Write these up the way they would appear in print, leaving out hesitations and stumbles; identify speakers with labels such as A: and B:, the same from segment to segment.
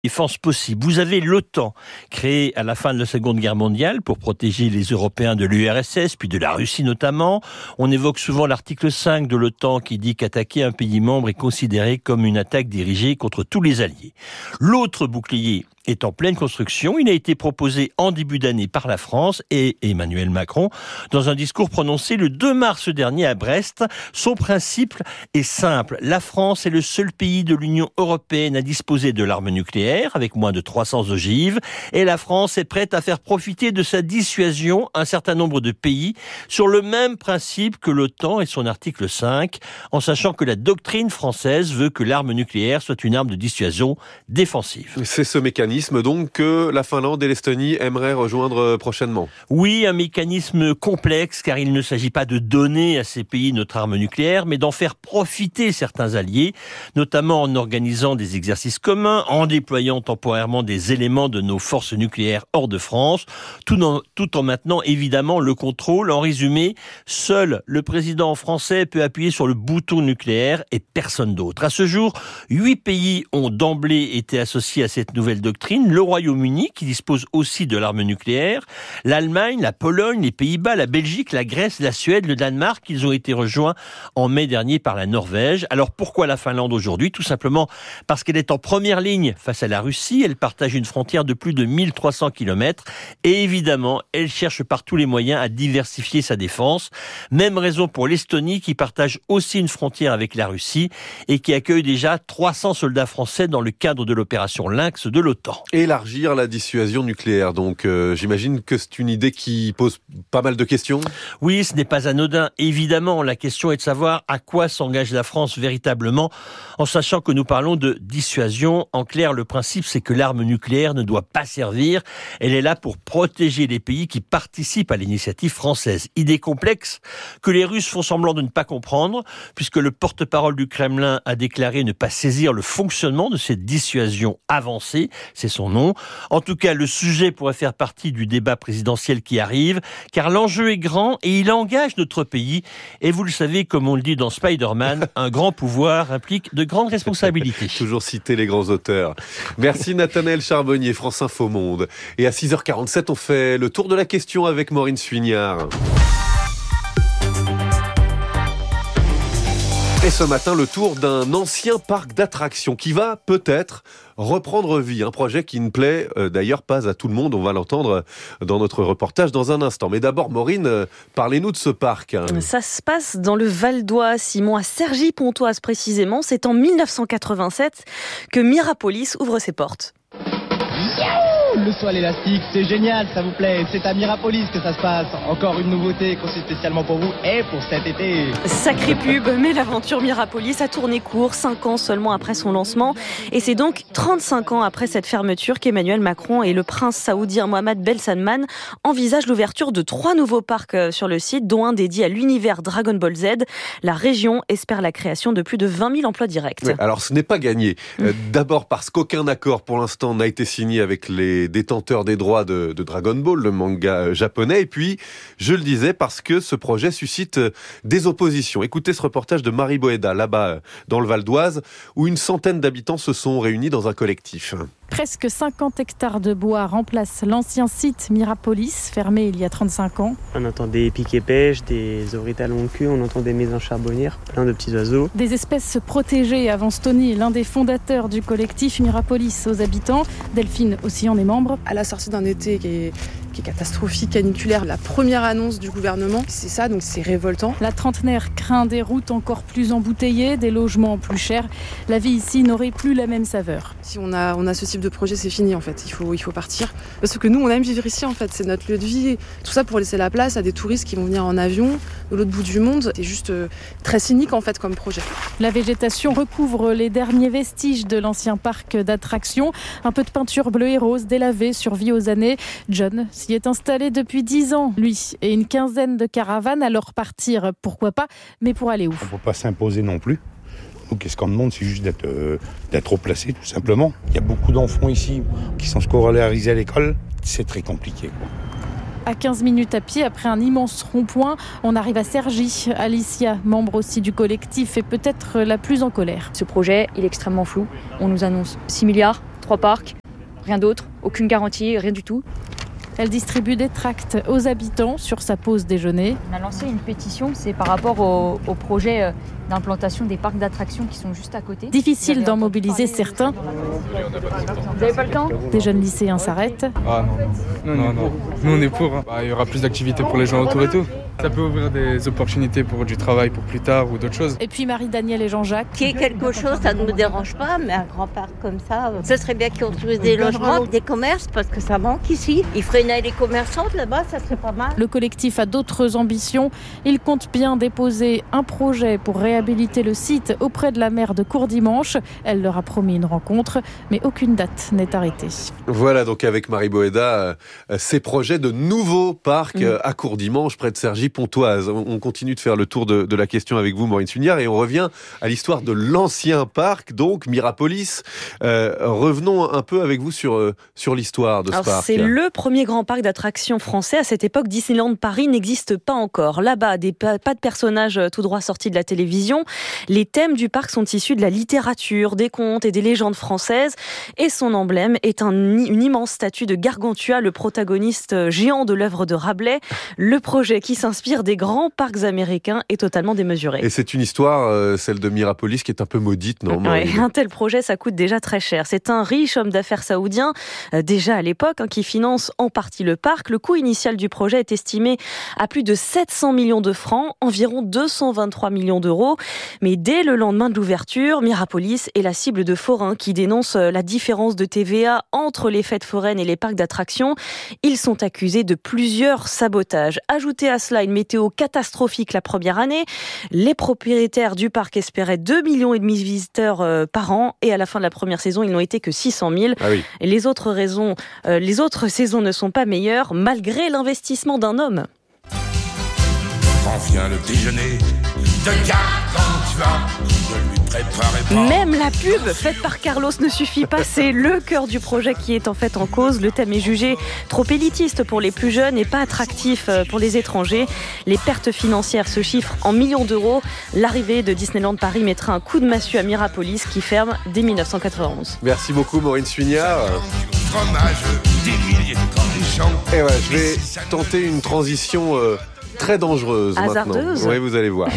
A: Défense possible. Vous avez l'OTAN, créée à la fin de la Seconde Guerre mondiale pour protéger les Européens de l'URSS, puis de la Russie notamment. On évoque souvent l'article 5 de l'OTAN qui dit qu'attaquer un pays membre est considéré comme une attaque dirigée contre tous les alliés. L'autre bouclier est en pleine construction. Il a été proposé en début d'année par la France et Emmanuel Macron dans un discours prononcé le 2 mars dernier à Brest. Son principe est simple. La France est le seul pays de l'Union européenne à disposer de l'arme nucléaire avec moins de 300 ogives et la France est prête à faire profiter de sa dissuasion un certain nombre de pays sur le même principe que l'OTAN et son article 5, en sachant que la doctrine française veut que l'arme nucléaire soit une arme de dissuasion défensive.
B: C'est ce mécanisme donc que la Finlande et l'Estonie aimeraient rejoindre prochainement.
A: Oui, un mécanisme complexe car il ne s'agit pas de donner à ces pays notre arme nucléaire, mais d'en faire profiter certains alliés, notamment en organisant des exercices communs, en déployant temporairement des éléments de nos forces nucléaires hors de France, tout en maintenant évidemment le contrôle. En résumé, seul le président français peut appuyer sur le bouton nucléaire et personne d'autre. À ce jour, 8 pays ont d'emblée été associés à cette nouvelle doctrine. Le Royaume-Uni, qui dispose aussi de l'arme nucléaire, l'Allemagne, la Pologne, les Pays-Bas, la Belgique, la Grèce, la Suède, le Danemark, ils ont été rejoints en mai dernier par la Norvège. Alors pourquoi la Finlande aujourd'hui ? Tout simplement parce qu'elle est en première ligne face à la Russie. Elle partage une frontière de plus de 1300 km et évidemment, elle cherche par tous les moyens à diversifier sa défense. Même raison pour l'Estonie qui partage aussi une frontière avec la Russie et qui accueille déjà 300 soldats français dans le cadre de l'opération Lynx de l'OTAN.
B: Élargir la dissuasion nucléaire, donc j'imagine que c'est une idée qui pose pas mal de questions.
A: Oui, ce n'est pas anodin. Évidemment, la question est de savoir à quoi s'engage la France véritablement, en sachant que nous parlons de dissuasion. En clair, le principe, c'est que l'arme nucléaire ne doit pas servir. Elle est là pour protéger les pays qui participent à l'initiative française. Idée complexe que les Russes font semblant de ne pas comprendre, puisque le porte-parole du Kremlin a déclaré ne pas saisir le fonctionnement de cette dissuasion avancée. C'est son nom. En tout cas, le sujet pourrait faire partie du débat présidentiel qui arrive, car l'enjeu est grand et il engage notre pays. Et vous le savez, comme on le dit dans Spider-Man, un grand pouvoir implique de grandes responsabilités.
B: Toujours citer les grands auteurs. Merci Nathanaël Charbonnier, France Info Monde. Et à 6h47, on fait le tour de la question avec Maureen Suignard. Et ce matin, le tour d'un ancien parc d'attractions qui va peut-être reprendre vie. Un projet qui ne plaît d'ailleurs pas à tout le monde. On va l'entendre dans notre reportage dans un instant. Mais d'abord, Maureen, parlez-nous de ce parc.
C: Ça se passe dans le Val d'Oise, Simon, à Cergy-Pontoise précisément. C'est en 1987 que Mirapolis ouvre ses portes.
D: Le saut à l'élastique, c'est génial, ça vous plaît. C'est à Mirapolis que ça se passe. Encore une nouveauté conçue spécialement pour vous et pour cet été.
C: Sacrée pub, mais l'aventure Mirapolis a tourné court, 5 ans seulement après son lancement. Et c'est donc 35 ans après cette fermeture qu'Emmanuel Macron et le prince saoudien Mohammed Ben Salman envisagent l'ouverture de 3 nouveaux parcs sur le site, dont un dédié à l'univers Dragon Ball Z. La région espère la création de plus de 20 000 emplois directs.
B: Ouais, alors ce n'est pas gagné. D'abord parce qu'aucun accord pour l'instant n'a été signé avec les détenteurs des droits de Dragon Ball, le manga japonais. Et puis, je le disais, parce que ce projet suscite des oppositions. Écoutez ce reportage de Marie Boéda, là-bas, dans le Val d'Oise, où une centaine d'habitants se sont réunis dans un collectif.
E: Presque 50 hectares de bois remplacent l'ancien site Mirapolis, fermé il y a 35 ans.
F: On entend des piquets-pêches, des orytes à long cul, on entend des maisons charbonnières, plein de petits oiseaux.
E: Des espèces protégées, avance Tony, l'un des fondateurs du collectif Mirapolis aux habitants. Delphine aussi en est membre.
G: À la sortie d'un été qui est catastrophique, caniculaire, la première annonce du gouvernement, c'est ça, donc c'est révoltant.
E: La trentenaire craint des routes encore plus embouteillées, des logements plus chers. La vie ici n'aurait plus la même saveur.
G: Si on a ce type de projet, c'est fini en fait, il faut partir. Parce que nous, on aime vivre ici en fait, c'est notre lieu de vie. Tout ça pour laisser la place à des touristes qui vont venir en avion de l'autre bout du monde. C'est juste très cynique en fait comme projet.
E: La végétation recouvre les derniers vestiges de l'ancien parc d'attractions. Un peu de peinture bleue et rose délavée survit aux années. John s'y est installé depuis 10 ans, lui, et une quinzaine de caravanes. Alors partir, pourquoi pas, mais pour aller où ?
H: On ne peut pas s'imposer non plus. Donc, qu'est-ce qu'on demande, c'est juste d'être placé, tout simplement. Il y a beaucoup d'enfants ici qui sont scolarisés à l'école. C'est très compliqué, quoi.
E: À 15 minutes à pied, après un immense rond-point, on arrive à Cergy. Alicia, membre aussi du collectif, est peut-être la plus en colère.
I: Ce projet, il est extrêmement flou. On nous annonce 6 milliards, 3 parcs, rien d'autre, aucune garantie, rien du tout.
E: Elle distribue des tracts aux habitants sur sa pause déjeuner.
I: On a lancé une pétition, c'est par rapport au projet d'implantation des parcs d'attractions qui sont juste à côté.
E: Difficile d'en mobiliser certains.
I: Vous n'avez pas le temps ?
E: Des jeunes lycéens s'arrêtent.
J: Ah non. Nous on est pour. Il y aura plus d'activités pour les gens autour et tout. Ça peut ouvrir des opportunités pour du travail pour plus tard ou d'autres choses.
E: Et puis Marie-Danielle et Jean-Jacques.
K: Qu'il y ait quelque chose, ça ne me dérange pas, mais un grand parc comme ça, ce serait bien qu'ils construisent des logements, des commerces, parce que ça manque ici. Ils feraient une allée commerçante là-bas, ça serait pas mal.
E: Le collectif a d'autres ambitions. Il compte bien déposer un projet pour réhabiliter le site auprès de la maire de Courdimanche. Elle leur a promis une rencontre, mais aucune date n'est arrêtée.
B: Voilà donc avec Marie Boëda, ces projets de nouveaux parcs à Courdimanche, près de Cergy-Pontoise. On continue de faire le tour de la question avec vous, Maureen Sugnard, et on revient à l'histoire de l'ancien parc, donc Mirapolis. Revenons un peu avec vous sur l'histoire de ce parc.
C: C'est le premier grand parc d'attractions français. À cette époque, Disneyland Paris n'existe pas encore. Là-bas, pas de personnages tout droit sortis de la télévision. Les thèmes du parc sont issus de la littérature, des contes et des légendes françaises. Et son emblème est une immense statue de Gargantua, le protagoniste géant de l'œuvre de Rabelais. Le projet qui s'inspire des grands parcs américains est totalement démesuré.
B: Et c'est une histoire, celle de Mirapolis, qui est un peu maudite, non ?
C: Un tel projet, ça coûte déjà très cher. C'est un riche homme d'affaires saoudien, déjà à l'époque, qui finance en partie le parc. Le coût initial du projet est estimé à plus de 700 millions de francs, environ 223 millions d'euros. Mais dès le lendemain de l'ouverture, Mirapolis est la cible de forains qui dénoncent la différence de TVA entre les fêtes foraines et les parcs d'attractions. Ils sont accusés de plusieurs sabotages. Ajoutez à cela une météo catastrophique la première année. Les propriétaires du parc espéraient 2,5 millions de visiteurs par an et à la fin de la première saison, ils n'ont été que 600 000.
B: Ah oui.
C: Et les autres saisons ne sont pas meilleures malgré l'investissement d'un homme.
L: Quand vient le déjeuner de Gargantua, ne lui préparez pas.
C: Même la pub faite par Carlos ne suffit pas, c'est le cœur du projet qui est en fait en cause. Le thème est jugé trop élitiste pour les plus jeunes et pas attractif pour les étrangers. Les pertes financières se chiffrent en millions d'euros. L'arrivée de Disneyland Paris mettra un coup de massue à Mirapolis qui ferme dès 1991.
B: Merci beaucoup Maureen Sugnard. Et ouais, je vais tenter une transition très dangereuse
C: hasardeuse
B: maintenant. Oui, vous allez voir.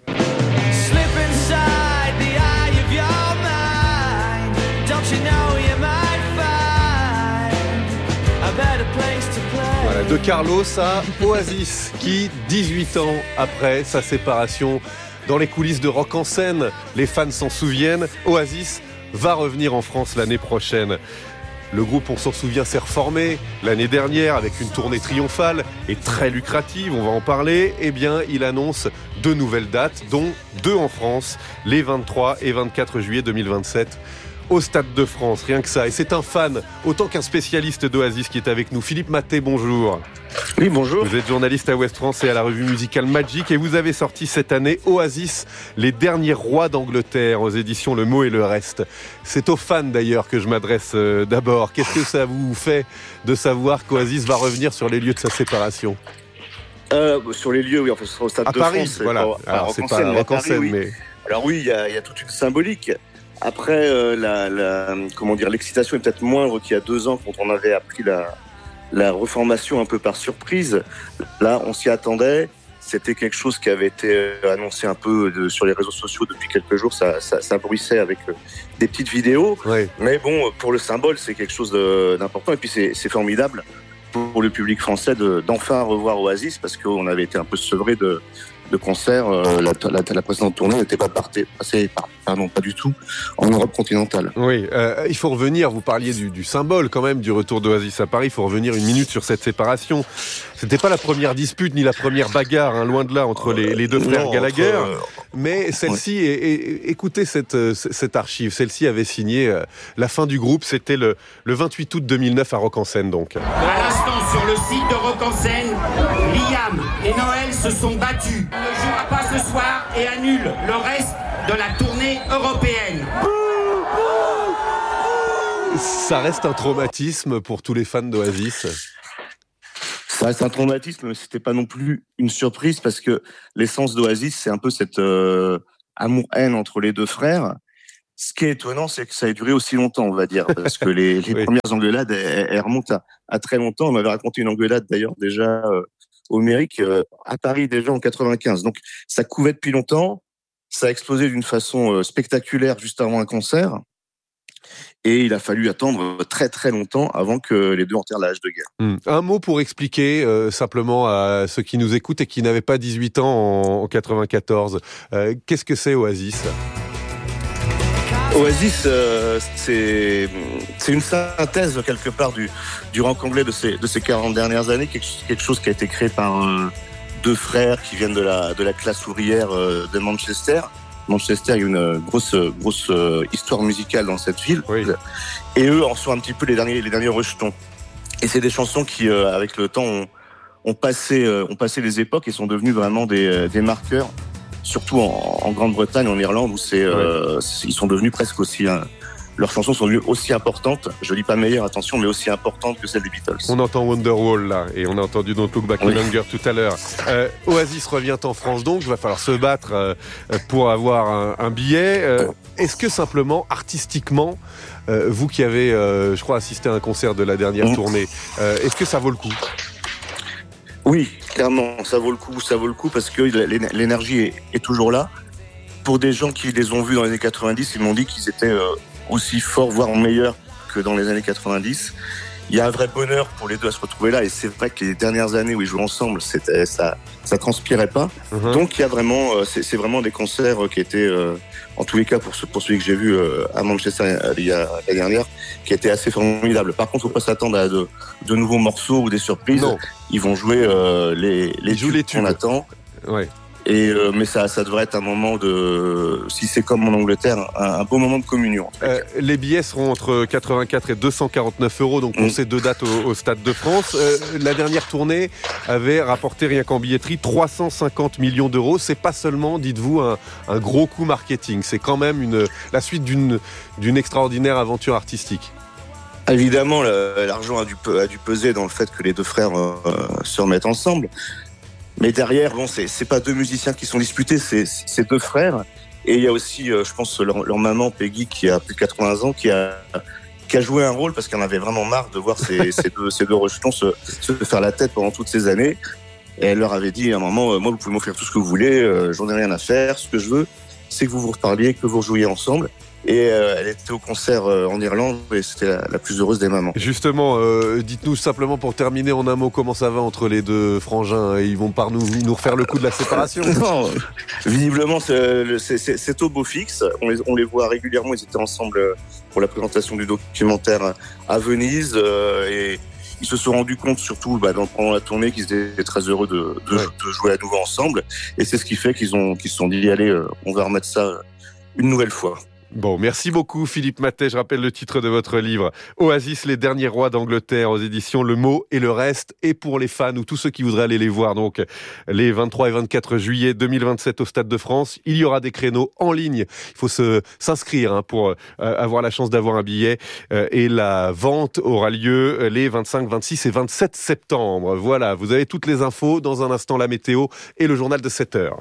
B: Voilà, de Carlos à Oasis, qui, 18 ans après sa séparation, dans les coulisses de Rock en scène, les fans s'en souviennent, Oasis va revenir en France l'année prochaine. Le groupe, on s'en souvient, s'est reformé l'année dernière avec une tournée triomphale et très lucrative, on va en parler. Eh bien, il annonce 2 nouvelles dates, dont 2 en France, les 23 et 24 juillet 2027. Au Stade de France, rien que ça. Et c'est un fan, autant qu'un spécialiste d'Oasis qui est avec nous. Philippe Maté, bonjour.
M: Oui, bonjour.
B: Vous êtes journaliste à Ouest France et à la revue musicale Magic et vous avez sorti cette année Oasis, les derniers rois d'Angleterre aux éditions Le Mot et le Reste. C'est aux fans d'ailleurs que je m'adresse d'abord. Qu'est-ce que ça vous fait de savoir qu'Oasis va revenir sur les lieux de sa séparation ?
M: Sur les lieux, oui, enfin, au Stade
B: à
M: de
B: Paris,
M: France.
B: voilà. Alors c'est pas Rock en scène, mais...
M: Alors oui, il y a toute une symbolique. Après, l'excitation est peut-être moindre qu'il y a 2 ans quand on avait appris la reformation un peu par surprise. Là, on s'y attendait. C'était quelque chose qui avait été annoncé un peu sur les réseaux sociaux depuis quelques jours. Ça bruissait avec des petites vidéos.
B: Ouais.
M: Mais bon, pour le symbole, c'est quelque chose d'important. Et puis, c'est formidable pour le public français d'enfin revoir Oasis parce qu'on avait été un peu sevré de concerts. La précédente tournée n'était pas passée, pas du tout, en Europe continentale.
B: Oui, il faut revenir, vous parliez du symbole quand même, du retour d'Oasis à Paris, il faut revenir une minute sur cette séparation. C'était pas la première dispute, ni la première bagarre, hein, loin de là, entre les 2 frères Gallagher, mais celle-ci, écoutez cette archive, celle-ci avait signé la fin du groupe, c'était le 28 août 2009 à Rock en scène donc.
N: À l'instant, sur le site de Rock en scène, Liam et Noël se sont battus. On ne jouera pas ce soir et annule le reste de la tournée européenne.
B: Ça reste un traumatisme pour tous les fans d'Oasis.
M: Ça reste un traumatisme, mais c'était pas non plus une surprise parce que l'essence d'Oasis, c'est un peu cette amour-haine entre les 2 frères. Ce qui est étonnant, c'est que ça ait duré aussi longtemps, on va dire, parce que les premières engueulades, elles remontent à très longtemps. On m'avait raconté une engueulade d'ailleurs déjà homérique à Paris déjà en 95. Donc ça couvait depuis longtemps, ça a explosé d'une façon spectaculaire juste avant un concert. Et il a fallu attendre très très longtemps avant que les deux enterrent la hache de guerre.
B: Un mot pour expliquer simplement à ceux qui nous écoutent et qui n'avaient pas 18 ans en 94. Qu'est-ce que c'est Oasis ?
M: Oasis, c'est une synthèse quelque part du rock anglais de ces 40 dernières années, quelque chose qui a été créé par deux frères qui viennent de la classe ouvrière de Manchester. Manchester, il y a une grosse histoire musicale dans cette ville. Oui. Et eux en sont un petit peu les derniers rejetons. Et c'est des chansons qui, avec le temps, ont passé les époques et sont devenues vraiment des marqueurs, surtout en Grande-Bretagne, en Irlande, où ils sont devenus presque aussi... leurs chansons sont devenues aussi importantes, je dis pas meilleures, attention, mais aussi importantes que celles des Beatles.
B: On entend Wonderwall là, et on a entendu Don't Look Back in Anger tout à l'heure. Oasis revient en France donc, il va falloir se battre pour avoir un billet. Est-ce que simplement, artistiquement, vous qui avez, je crois, assisté à un concert de la dernière tournée, est-ce que ça vaut le coup ?
M: Oui, clairement, ça vaut le coup parce que l'énergie est toujours là. Pour des gens qui les ont vus dans les années 90, ils m'ont dit qu'ils étaient aussi forts, voire meilleurs que dans les années 90. Il y a un vrai bonheur pour les deux à se retrouver là, et c'est vrai que les dernières années où ils jouaient ensemble, ça transpirait pas. Donc il y a vraiment, c'est vraiment des concerts qui étaient, en tous les cas pour celui que j'ai vu à Manchester l'année dernière, qui étaient assez formidables. Par contre, faut pas s'attendre à de nouveaux morceaux ou des surprises. Non. Ils vont jouer les tubes qu'on attend. Ouais. Et mais ça devrait être un moment si c'est comme en Angleterre, un beau moment de communion.
B: Les billets seront entre 84 et 249 €, donc pour ces deux dates au Stade de France. La dernière tournée avait rapporté rien qu'en billetterie 350 millions d'euros. C'est pas seulement, dites-vous, un gros coup marketing. C'est quand même la suite d'une extraordinaire aventure artistique.
M: Évidemment, l'argent a dû peser dans le fait que les deux frères se remettent ensemble. Mais derrière, bon, c'est pas deux musiciens qui sont disputés, c'est deux frères. Et il y a aussi, je pense, leur maman, Peggy, qui a plus de 80 ans, qui a joué un rôle parce qu'elle en avait vraiment marre de voir ces deux rejetons se faire la tête pendant toutes ces années. Et elle leur avait dit à un moment, moi, vous pouvez m'offrir tout ce que vous voulez, j'en ai rien à faire. Ce que je veux, c'est que vous vous reparliez, que vous rejouiez ensemble. Et elle était au concert en Irlande et c'était la plus heureuse des mamans.
B: Justement, dites-nous simplement pour terminer en un mot comment ça va entre les deux frangins. Ils vont pas nous refaire le coup de la séparation.
M: Non, visiblement c'est au beau fixe. On les voit régulièrement. Ils étaient ensemble pour la présentation du documentaire à Venise et ils se sont rendus compte surtout pendant la tournée qu'ils étaient très heureux de jouer à nouveau ensemble. Et c'est ce qui fait qu'ils se sont dit allez, on va remettre ça une nouvelle fois.
B: Bon, merci beaucoup Philippe Mathey. Je rappelle le titre de votre livre Oasis, les derniers rois d'Angleterre, aux éditions Le Mot et le Reste. Et pour les fans ou tous ceux qui voudraient aller les voir, donc les 23 et 24 juillet 2027 au Stade de France, il y aura des créneaux en ligne. Il faut s'inscrire pour avoir la chance d'avoir un billet. Et la vente aura lieu les 25, 26 et 27 septembre. Voilà, vous avez toutes les infos. Dans un instant, la météo et le journal de 7h.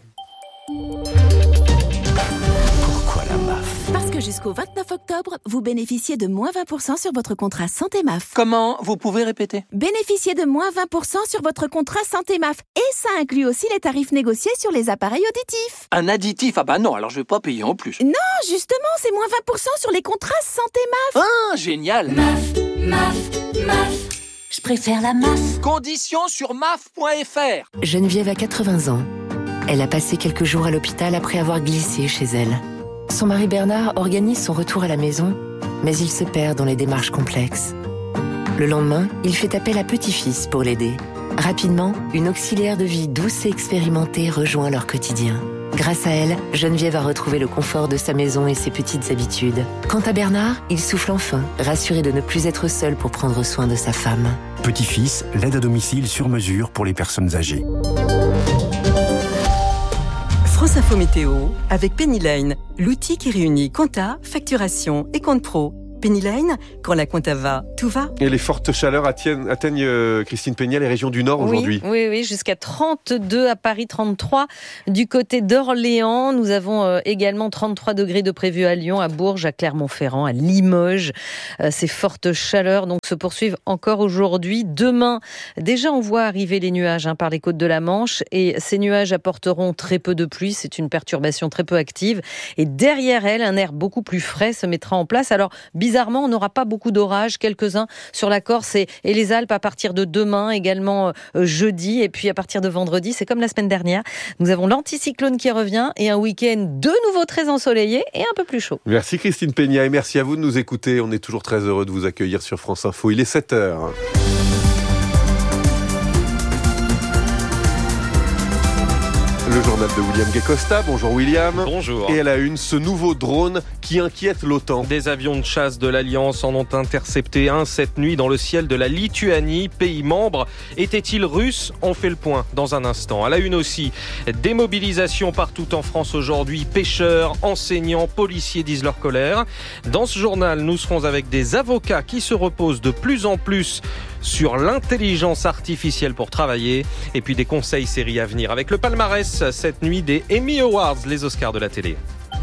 O: Jusqu'au 29 octobre, vous bénéficiez de moins 20% sur votre contrat Santé MAF.
P: Comment ? Vous pouvez répéter ?
O: Bénéficiez de moins 20% sur votre contrat Santé MAF. Et ça inclut aussi les tarifs négociés sur les appareils auditifs.
P: Un additif ? Ah bah non, alors je vais pas payer en plus.
O: Non, justement, c'est moins 20% sur les contrats Santé MAF.
P: Ah, génial !
O: MAF. Je préfère la MAF.
P: Conditions sur maf.fr.
Q: Geneviève a 80 ans. Elle a passé quelques jours à l'hôpital après avoir glissé chez elle. Son mari Bernard organise son retour à la maison, mais il se perd dans les démarches complexes. Le lendemain, il fait appel à petit-fils pour l'aider. Rapidement, une auxiliaire de vie douce et expérimentée rejoint leur quotidien. Grâce à elle, Geneviève a retrouvé le confort de sa maison et ses petites habitudes. Quant à Bernard, il souffle enfin, rassuré de ne plus être seul pour prendre soin de sa femme.
R: Petit-fils, l'aide à domicile sur mesure pour les personnes âgées.
S: France Info Météo avec Pennyline, l'outil qui réunit compta, facturation et compte pro. Penny Lane, quand la compta va, tout va.
B: Et les fortes chaleurs atteignent Christine Pénial, les régions du Nord aujourd'hui.
T: Oui, jusqu'à 32 à Paris, 33 du côté d'Orléans. Nous avons également 33 degrés de prévu à Lyon, à Bourges, à Clermont-Ferrand, à Limoges. Ces fortes chaleurs donc se poursuivent encore aujourd'hui. Demain, déjà on voit arriver les nuages par les côtes de la Manche et ces nuages apporteront très peu de pluie. C'est une perturbation très peu active et derrière elle, un air beaucoup plus frais se mettra en place. Alors bizarrement, on n'aura pas beaucoup d'orages, quelques-uns sur la Corse et les Alpes à partir de demain, également jeudi, et puis à partir de vendredi, c'est comme la semaine dernière. Nous avons l'anticyclone qui revient et un week-end de nouveau très ensoleillé et un peu plus chaud.
B: Merci Christine Pénial et merci à vous de nous écouter. On est toujours très heureux de vous accueillir sur France Info. Il est 7h. Le journal de William Guécosta. Bonjour William.
U: Bonjour.
B: Et à la une, ce nouveau drone qui inquiète l'OTAN.
U: Des avions de chasse de l'Alliance en ont intercepté un cette nuit dans le ciel de la Lituanie, pays membre. Était-il russe ? On fait le point dans un instant. À la une aussi, des mobilisations partout en France aujourd'hui. Pêcheurs, enseignants, policiers disent leur colère. Dans ce journal, nous serons avec des avocats qui se reposent de plus en plus sur l'intelligence artificielle pour travailler. Et puis des conseils séries à venir avec le palmarès cette nuit des Emmy Awards, les Oscars de la télé.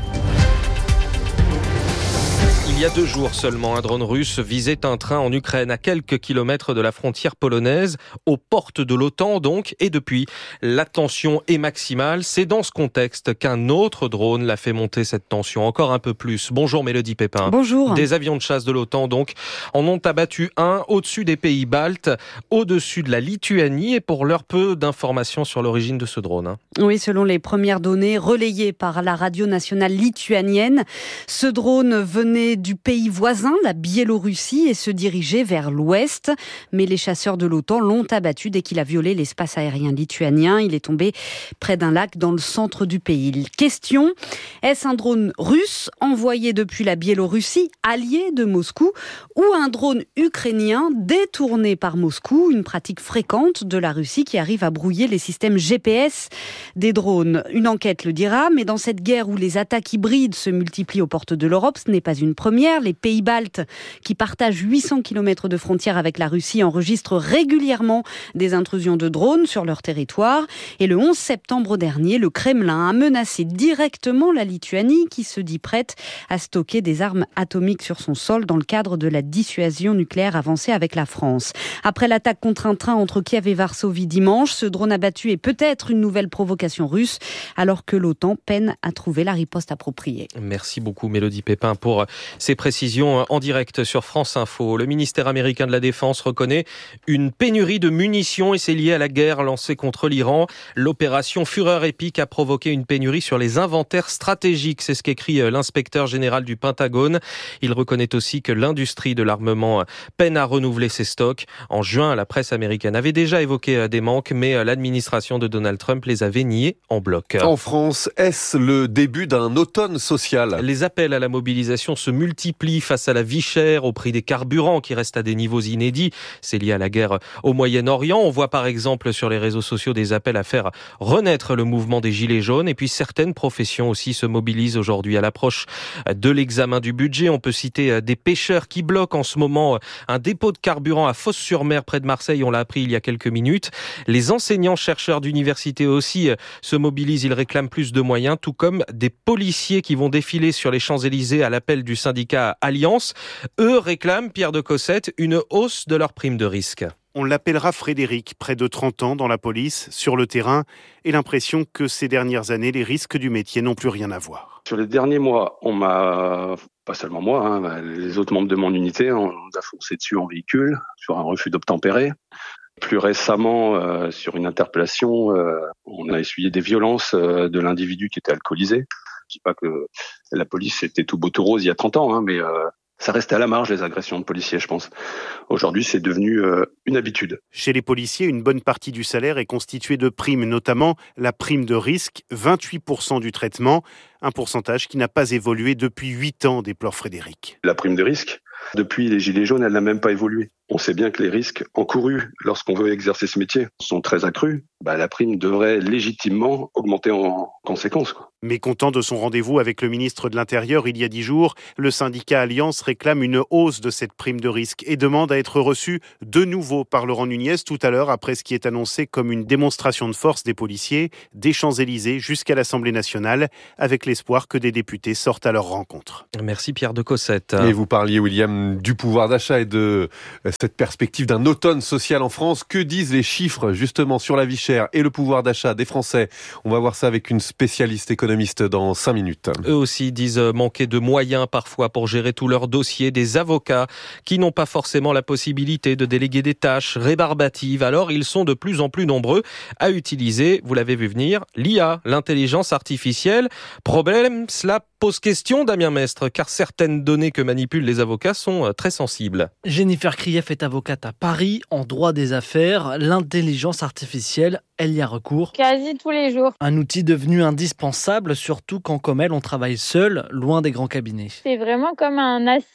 U: Il y a 2 jours seulement, un drone russe visait un train en Ukraine à quelques kilomètres de la frontière polonaise, aux portes de l'OTAN donc, et depuis, la tension est maximale. C'est dans ce contexte qu'un autre drone l'a fait monter cette tension encore un peu plus. Bonjour Mélodie Pépin.
C: Bonjour.
U: Des avions de chasse de l'OTAN donc en ont abattu un au-dessus des pays baltes, au-dessus de la Lituanie, et pour l'heure peu d'informations sur l'origine de ce drone.
C: Oui, selon les premières données relayées par la radio nationale lituanienne, ce drone venait du pays voisin, la Biélorussie, et se dirigeait vers l'ouest. Mais les chasseurs de l'OTAN l'ont abattu dès qu'il a violé l'espace aérien lituanien. Il est tombé près d'un lac dans le centre du pays. Question, est-ce un drone russe envoyé depuis la Biélorussie, allié de Moscou, ou un drone ukrainien détourné par Moscou, une pratique fréquente de la Russie qui arrive à brouiller les systèmes GPS des drones? Une enquête le dira, mais dans cette guerre où les attaques hybrides se multiplient aux portes de l'Europe, ce n'est pas une première. Les pays baltes, qui partagent 800 km de frontière avec la Russie, enregistrent régulièrement des intrusions de drones sur leur territoire. Et le 11 septembre dernier, le Kremlin a menacé directement la Lituanie, qui se dit prête à stocker des armes atomiques sur son sol dans le cadre de la dissuasion nucléaire avancée avec la France. Après l'attaque contre un train entre Kiev et Varsovie dimanche, ce drone abattu est peut-être une nouvelle provocation russe, alors que l'OTAN peine à trouver la riposte appropriée.
U: Merci beaucoup Mélodie Pépin pour ces précisions en direct sur France Info. Le ministère américain de la Défense reconnaît une pénurie de munitions et c'est lié à la guerre lancée contre l'Iran. L'opération Fureur épique a provoqué une pénurie sur les inventaires stratégiques. C'est ce qu'écrit l'inspecteur général du Pentagone. Il reconnaît aussi que l'industrie de l'armement peine à renouveler ses stocks. En juin, la presse américaine avait déjà évoqué des manques, mais l'administration de Donald Trump les avait niés en bloc.
B: En France, est-ce le début d'un automne social ?
U: Les appels à la mobilisation se multiplient face à la vie chère, au prix des carburants qui restent à des niveaux inédits. C'est lié à la guerre au Moyen-Orient. On voit par exemple sur les réseaux sociaux des appels à faire renaître le mouvement des Gilets jaunes. Et puis certaines professions aussi se mobilisent aujourd'hui à l'approche de l'examen du budget. On peut citer des pêcheurs qui bloquent en ce moment un dépôt de carburant à Fos-sur-Mer près de Marseille. On l'a appris il y a quelques minutes. Les enseignants-chercheurs d'université aussi se mobilisent. Ils réclament plus de moyens, tout comme des policiers qui vont défiler sur les Champs-Élysées à l'appel du syndicat Alliance. Eux réclament, Pierre de Cossette, une hausse de leur prime de risque.
V: On l'appellera Frédéric, près de 30 ans dans la police, sur le terrain, et l'impression que ces dernières années, les risques du métier n'ont plus rien à voir.
W: Sur les derniers mois, on m'a, pas seulement moi, les autres membres de mon unité, on nous a foncé dessus en véhicule, sur un refus d'obtempérer. Plus récemment, sur une interpellation, on a essuyé des violences de l'individu qui était alcoolisé. Je dis pas que la police était tout beau tout rose il y a 30 ans, mais ça restait à la marge les agressions de policiers, je pense. Aujourd'hui, c'est devenu une habitude.
V: Chez les policiers, une bonne partie du salaire est constituée de primes, notamment la prime de risque, 28% du traitement, un pourcentage qui n'a pas évolué depuis 8 ans, déplore Frédéric.
W: La prime de risque, depuis les Gilets jaunes, elle n'a même pas évolué. On sait bien que les risques encourus lorsqu'on veut exercer ce métier sont très accrus. la prime devrait légitimement augmenter en conséquence, quoi.
V: Mécontent de son rendez-vous avec le ministre de l'Intérieur il y a 10 jours, le syndicat Alliance réclame une hausse de cette prime de risque et demande à être reçu de nouveau par Laurent Nunez tout à l'heure après ce qui est annoncé comme une démonstration de force des policiers des Champs-Élysées jusqu'à l'Assemblée nationale, avec l'espoir que des députés sortent à leur rencontre.
U: Merci Pierre de Cossette.
B: Et vous parliez, William, du pouvoir d'achat et de cette perspective d'un automne social en France. Que disent les chiffres justement sur la vie chère et le pouvoir d'achat des Français? On va voir ça avec une spécialiste économiste dans 5 minutes.
U: Eux aussi disent manquer de moyens parfois pour gérer tous leurs dossiers, des avocats qui n'ont pas forcément la possibilité de déléguer des tâches rébarbatives. Alors ils sont de plus en plus nombreux à utiliser, vous l'avez vu venir, l'IA, l'intelligence artificielle. Problème, cela pose question, Damien Mestre, car certaines données que manipulent les avocats sont très sensibles.
A: Jennifer Krief est avocate à Paris, en droit des affaires. L'intelligence artificielle, elle y a recours
D: quasi tous les jours.
A: Un outil devenu indispensable, surtout quand, comme elle, on travaille seul, loin des grands cabinets.
D: C'est vraiment comme un assistant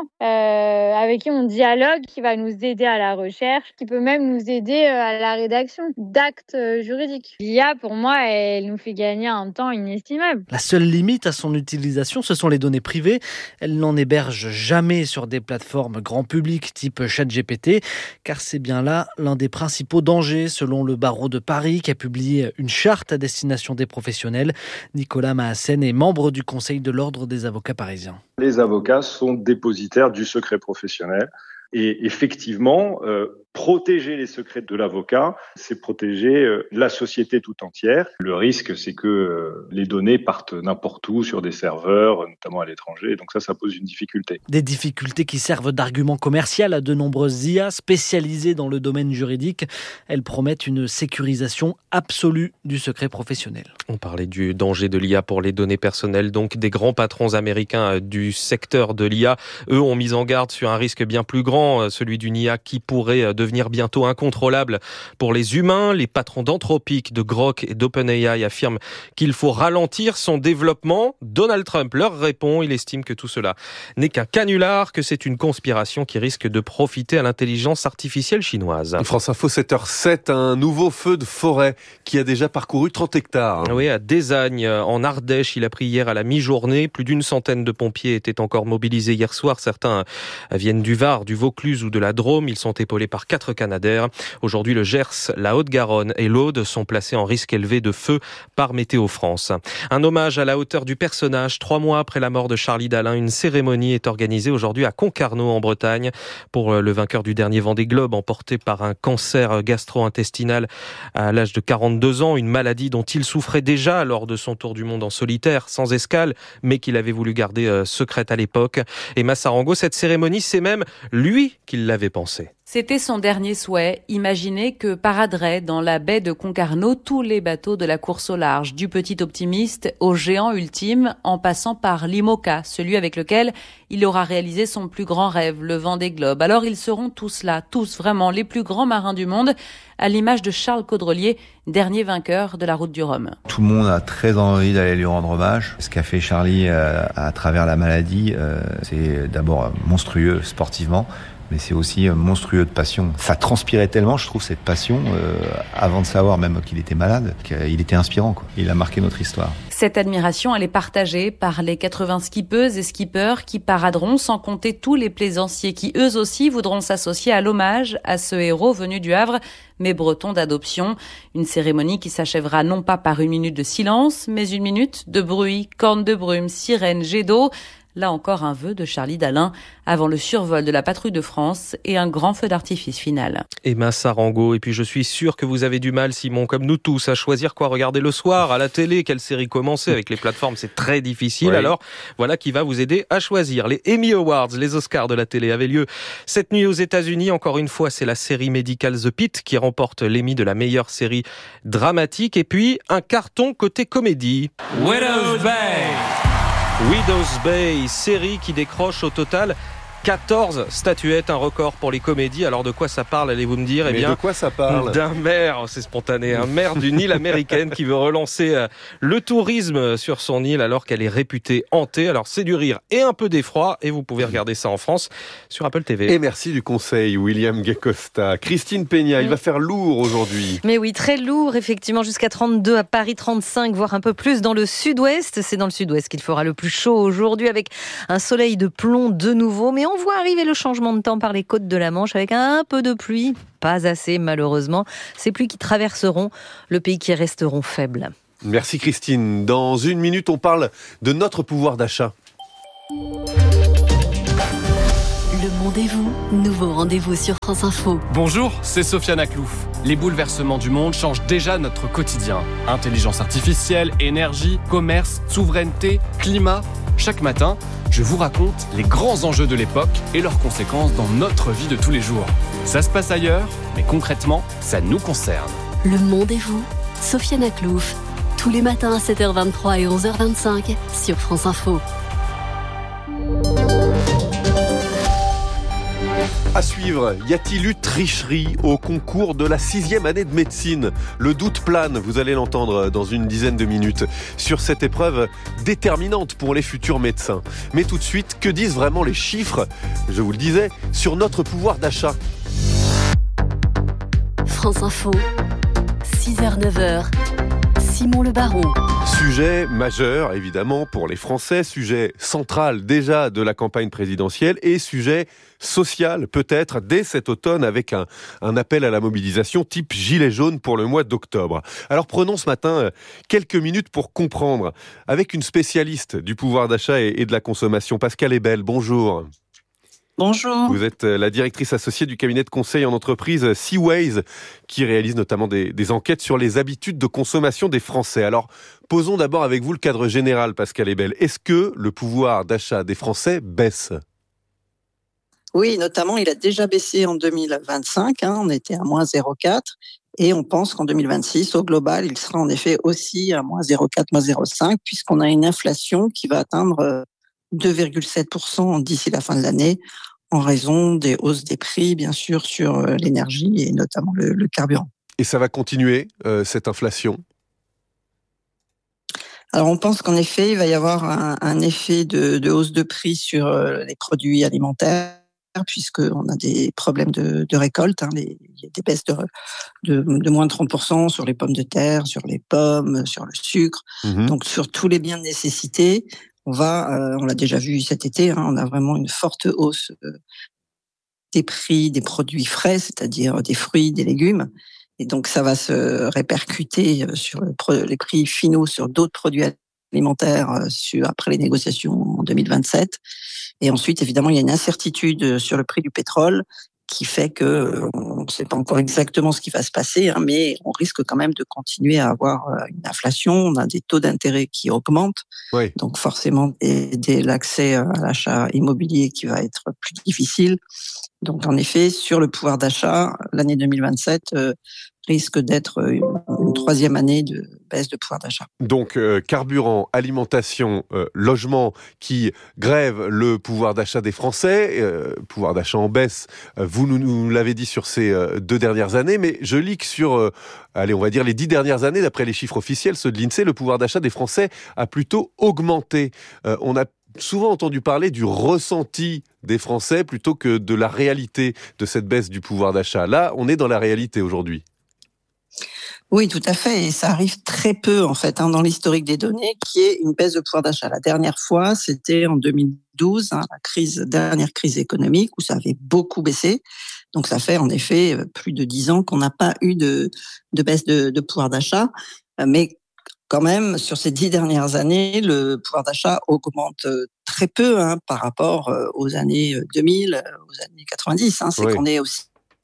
D: avec qui on dialogue, qui va nous aider à la recherche, qui peut même nous aider à la rédaction d'actes juridiques. L'IA, pour moi, elle nous fait gagner un temps inestimable.
A: La seule limite à son utilisation, ce sont les données privées. Elle n'en héberge jamais sur des plateformes grand public type ChatGPT, car c'est bien là l'un des principaux dangers, selon le barreau de Paris, qui a publié une charte à destination des professionnels. Nicolas Maassen est membre du Conseil de l'Ordre des avocats parisiens.
F: Les avocats sont dépositaires du secret professionnel. Et effectivement, protéger les secrets de l'avocat, c'est protéger la société tout entière. Le risque, c'est que les données partent n'importe où sur des serveurs, notamment à l'étranger. Donc ça pose une difficulté.
A: Des difficultés qui servent d'argument commercial à de nombreuses IA spécialisées dans le domaine juridique. Elles promettent une sécurisation absolue du secret professionnel.
U: On parlait du danger de l'IA pour les données personnelles. Donc des grands patrons américains du secteur de l'IA, eux, ont mis en garde sur un risque bien plus grand, celui d'une IA qui pourrait devenir bientôt incontrôlable pour les humains. Les patrons d'Anthropic, de Grok et d'OpenAI affirment qu'il faut ralentir son développement. Donald Trump leur répond, il estime que tout cela n'est qu'un canular, que c'est une conspiration qui risque de profiter à l'intelligence artificielle chinoise.
B: France Info 7h07, un nouveau feu de forêt qui a déjà parcouru 30 hectares.
U: Oui, à Désagne, en Ardèche, il a pris hier à la mi-journée. Plus d'une centaine de pompiers étaient encore mobilisés hier soir. Certains viennent du Var, du Vaucluse ou de la Drôme. Ils sont épaulés par 4 Canadair. Aujourd'hui, le Gers, la Haute-Garonne et l'Aude sont placés en risque élevé de feu par Météo France. Un hommage à la hauteur du personnage. 3 mois après la mort de Charlie Dalin, une cérémonie est organisée aujourd'hui à Concarneau en Bretagne pour le vainqueur du dernier Vendée Globe, emporté par un cancer gastro-intestinal à l'âge de 42 ans, une maladie dont il souffrait déjà lors de son tour du monde en solitaire, sans escale, mais qu'il avait voulu garder secrète à l'époque. Et Massarango, cette cérémonie, c'est même lui qui l'avait pensée.
X: C'était son dernier souhait, imaginer que paraderaient dans la baie de Concarneau tous les bateaux de la course au large, du petit optimiste au géant ultime, en passant par l'IMOCA, celui avec lequel il aura réalisé son plus grand rêve, le Vendée Globe. Alors ils seront tous là, tous vraiment les plus grands marins du monde, à l'image de Charles Caudrelier, dernier vainqueur de la Route du Rhum.
Y: Tout le monde a très envie d'aller lui rendre hommage. Ce qu'a fait Charlie à travers la maladie, c'est d'abord monstrueux sportivement, mais c'est aussi monstrueux de passion. Ça transpirait tellement, je trouve, cette passion, avant de savoir même qu'il était malade, qu'il était inspirant, quoi. Il a marqué notre histoire.
X: Cette admiration, elle est partagée par les 80 skippeuses et skippers qui paraderont, sans compter tous les plaisanciers qui, eux aussi, voudront s'associer à l'hommage à ce héros venu du Havre, mais breton d'adoption. Une cérémonie qui s'achèvera non pas par 1 minute de silence, mais 1 minute de bruit, cornes de brume, sirènes, jets d'eau. Là encore un vœu de Charlie Dalin avant le survol de la patrouille de France et un grand feu d'artifice final.
U: Et Massarango, et puis je suis sûr que vous avez du mal, Simon, comme nous tous, à choisir quoi regarder le soir, à la télé, quelle série commencer. Avec les plateformes, c'est très difficile. Oui. Alors voilà qui va vous aider à choisir. Les Emmy Awards, les Oscars de la télé, avaient lieu cette nuit aux États-Unis. Encore une fois, c'est la série médicale The Pitt qui remporte l'Emmy de la meilleure série dramatique. Et puis, un carton côté comédie. Widow's Bay, série qui décroche au total 14 statuettes, un record pour les comédies. Alors de quoi ça parle, allez-vous me dire?
B: De quoi ça parle?
U: D'un maire, c'est spontané, un maire d'une île américaine qui veut relancer le tourisme sur son île alors qu'elle est réputée hantée. Alors c'est du rire et un peu d'effroi et vous pouvez regarder ça en France sur Apple TV.
B: Et merci du conseil, William Guecosta. Christine Peña, il va faire lourd aujourd'hui.
T: Mais oui, très lourd, effectivement, jusqu'à 32 à Paris, 35, voire un peu plus dans le sud-ouest. C'est dans le sud-ouest qu'il fera le plus chaud aujourd'hui avec un soleil de plomb de nouveau. Mais on voit arriver le changement de temps par les côtes de la Manche avec un peu de pluie. Pas assez, malheureusement. Ces pluies qui traverseront le pays, qui resteront faibles.
B: Merci Christine. Dans une minute, on parle de notre pouvoir d'achat.
G: Le Monde et vous, nouveau rendez-vous sur France Info.
H: Bonjour, c'est Sofiane Aklouf. Les bouleversements du monde changent déjà notre quotidien. Intelligence artificielle, énergie, commerce, souveraineté, climat. Chaque matin, je vous raconte les grands enjeux de l'époque et leurs conséquences dans notre vie de tous les jours. Ça se passe ailleurs, mais concrètement, ça nous concerne.
G: Le Monde et vous, Sofiane Aklouf. Tous les matins à 7h23 et 11h25 sur France Info.
B: À suivre, y a-t-il eu tricherie au concours de la 6e année de médecine? Le doute plane, vous allez l'entendre dans une dizaine de minutes, sur cette épreuve déterminante pour les futurs médecins. Mais tout de suite, que disent vraiment les chiffres, je vous le disais, sur notre pouvoir d'achat?
G: France Info, 6h-9h, Simon Le Baron.
B: Sujet majeur, évidemment, pour les Français, sujet central déjà de la campagne présidentielle et sujet social, peut-être, dès cet automne, avec un appel à la mobilisation type gilet jaune pour le mois d'octobre. Alors prenons ce matin quelques minutes pour comprendre, avec une spécialiste du pouvoir d'achat et de la consommation, Pascale Ebel, bonjour.
I: Bonjour.
B: Vous êtes la directrice associée du cabinet de conseil en entreprise Seaways, qui réalise notamment des enquêtes sur les habitudes de consommation des Français. Alors, posons d'abord avec vous le cadre général, Pascale Ebel. Est-ce que le pouvoir d'achat des Français baisse ?
I: Oui, notamment, il a déjà baissé en 2025. On était à moins 0,4. Et on pense qu'en 2026, au global, il sera en effet aussi à moins 0,4, moins 0,5, puisqu'on a une inflation qui va atteindre 2,7% d'ici la fin de l'année, en raison des hausses des prix, bien sûr, sur l'énergie et notamment le carburant.
B: Et ça va continuer, cette inflation ?
I: Alors, on pense qu'en effet, il va y avoir un effet de hausse de prix sur les produits alimentaires, puisqu'on a des problèmes de récolte. Il y a des baisses de moins de 30% sur les pommes de terre, sur les pommes, sur le sucre. Donc, sur tous les biens de nécessité, on l'a déjà vu cet été, on a vraiment une forte hausse des prix des produits frais, c'est-à-dire des fruits, des légumes. Et donc, ça va se répercuter sur les prix finaux sur d'autres produits alimentaires après les négociations en 2027. Et ensuite, évidemment, il y a une incertitude sur le prix du pétrole qui fait qu'on ne sait pas encore exactement ce qui va se passer, mais on risque quand même de continuer à avoir une inflation. On a des taux d'intérêt qui augmentent, oui. Donc forcément l'accès à l'achat immobilier qui va être plus difficile. Donc en effet, sur le pouvoir d'achat, l'année 2027 risque d'être une troisième année de baisse de pouvoir d'achat.
B: Donc carburant, alimentation, logement qui grèvent le pouvoir d'achat des Français, pouvoir d'achat en baisse, vous nous l'avez dit sur ces 2 dernières années, mais je lis que sur, on va dire les 10 dernières années, d'après les chiffres officiels, ceux de l'INSEE, le pouvoir d'achat des Français a plutôt augmenté. On a souvent entendu parler du ressenti des Français plutôt que de la réalité de cette baisse du pouvoir d'achat. Là, on est dans la réalité aujourd'hui.
I: Oui, tout à fait. Et ça arrive très peu, en fait, dans l'historique des données, qui est une baisse de pouvoir d'achat. La dernière fois, c'était en 2012, la dernière crise économique, où ça avait beaucoup baissé. Donc, ça fait, en effet, plus de 10 ans qu'on n'a pas eu de baisse de pouvoir d'achat. Mais quand même, sur ces 10 dernières années, le pouvoir d'achat augmente très peu par rapport aux années 2000, aux années 90. C'est qu'on est aussi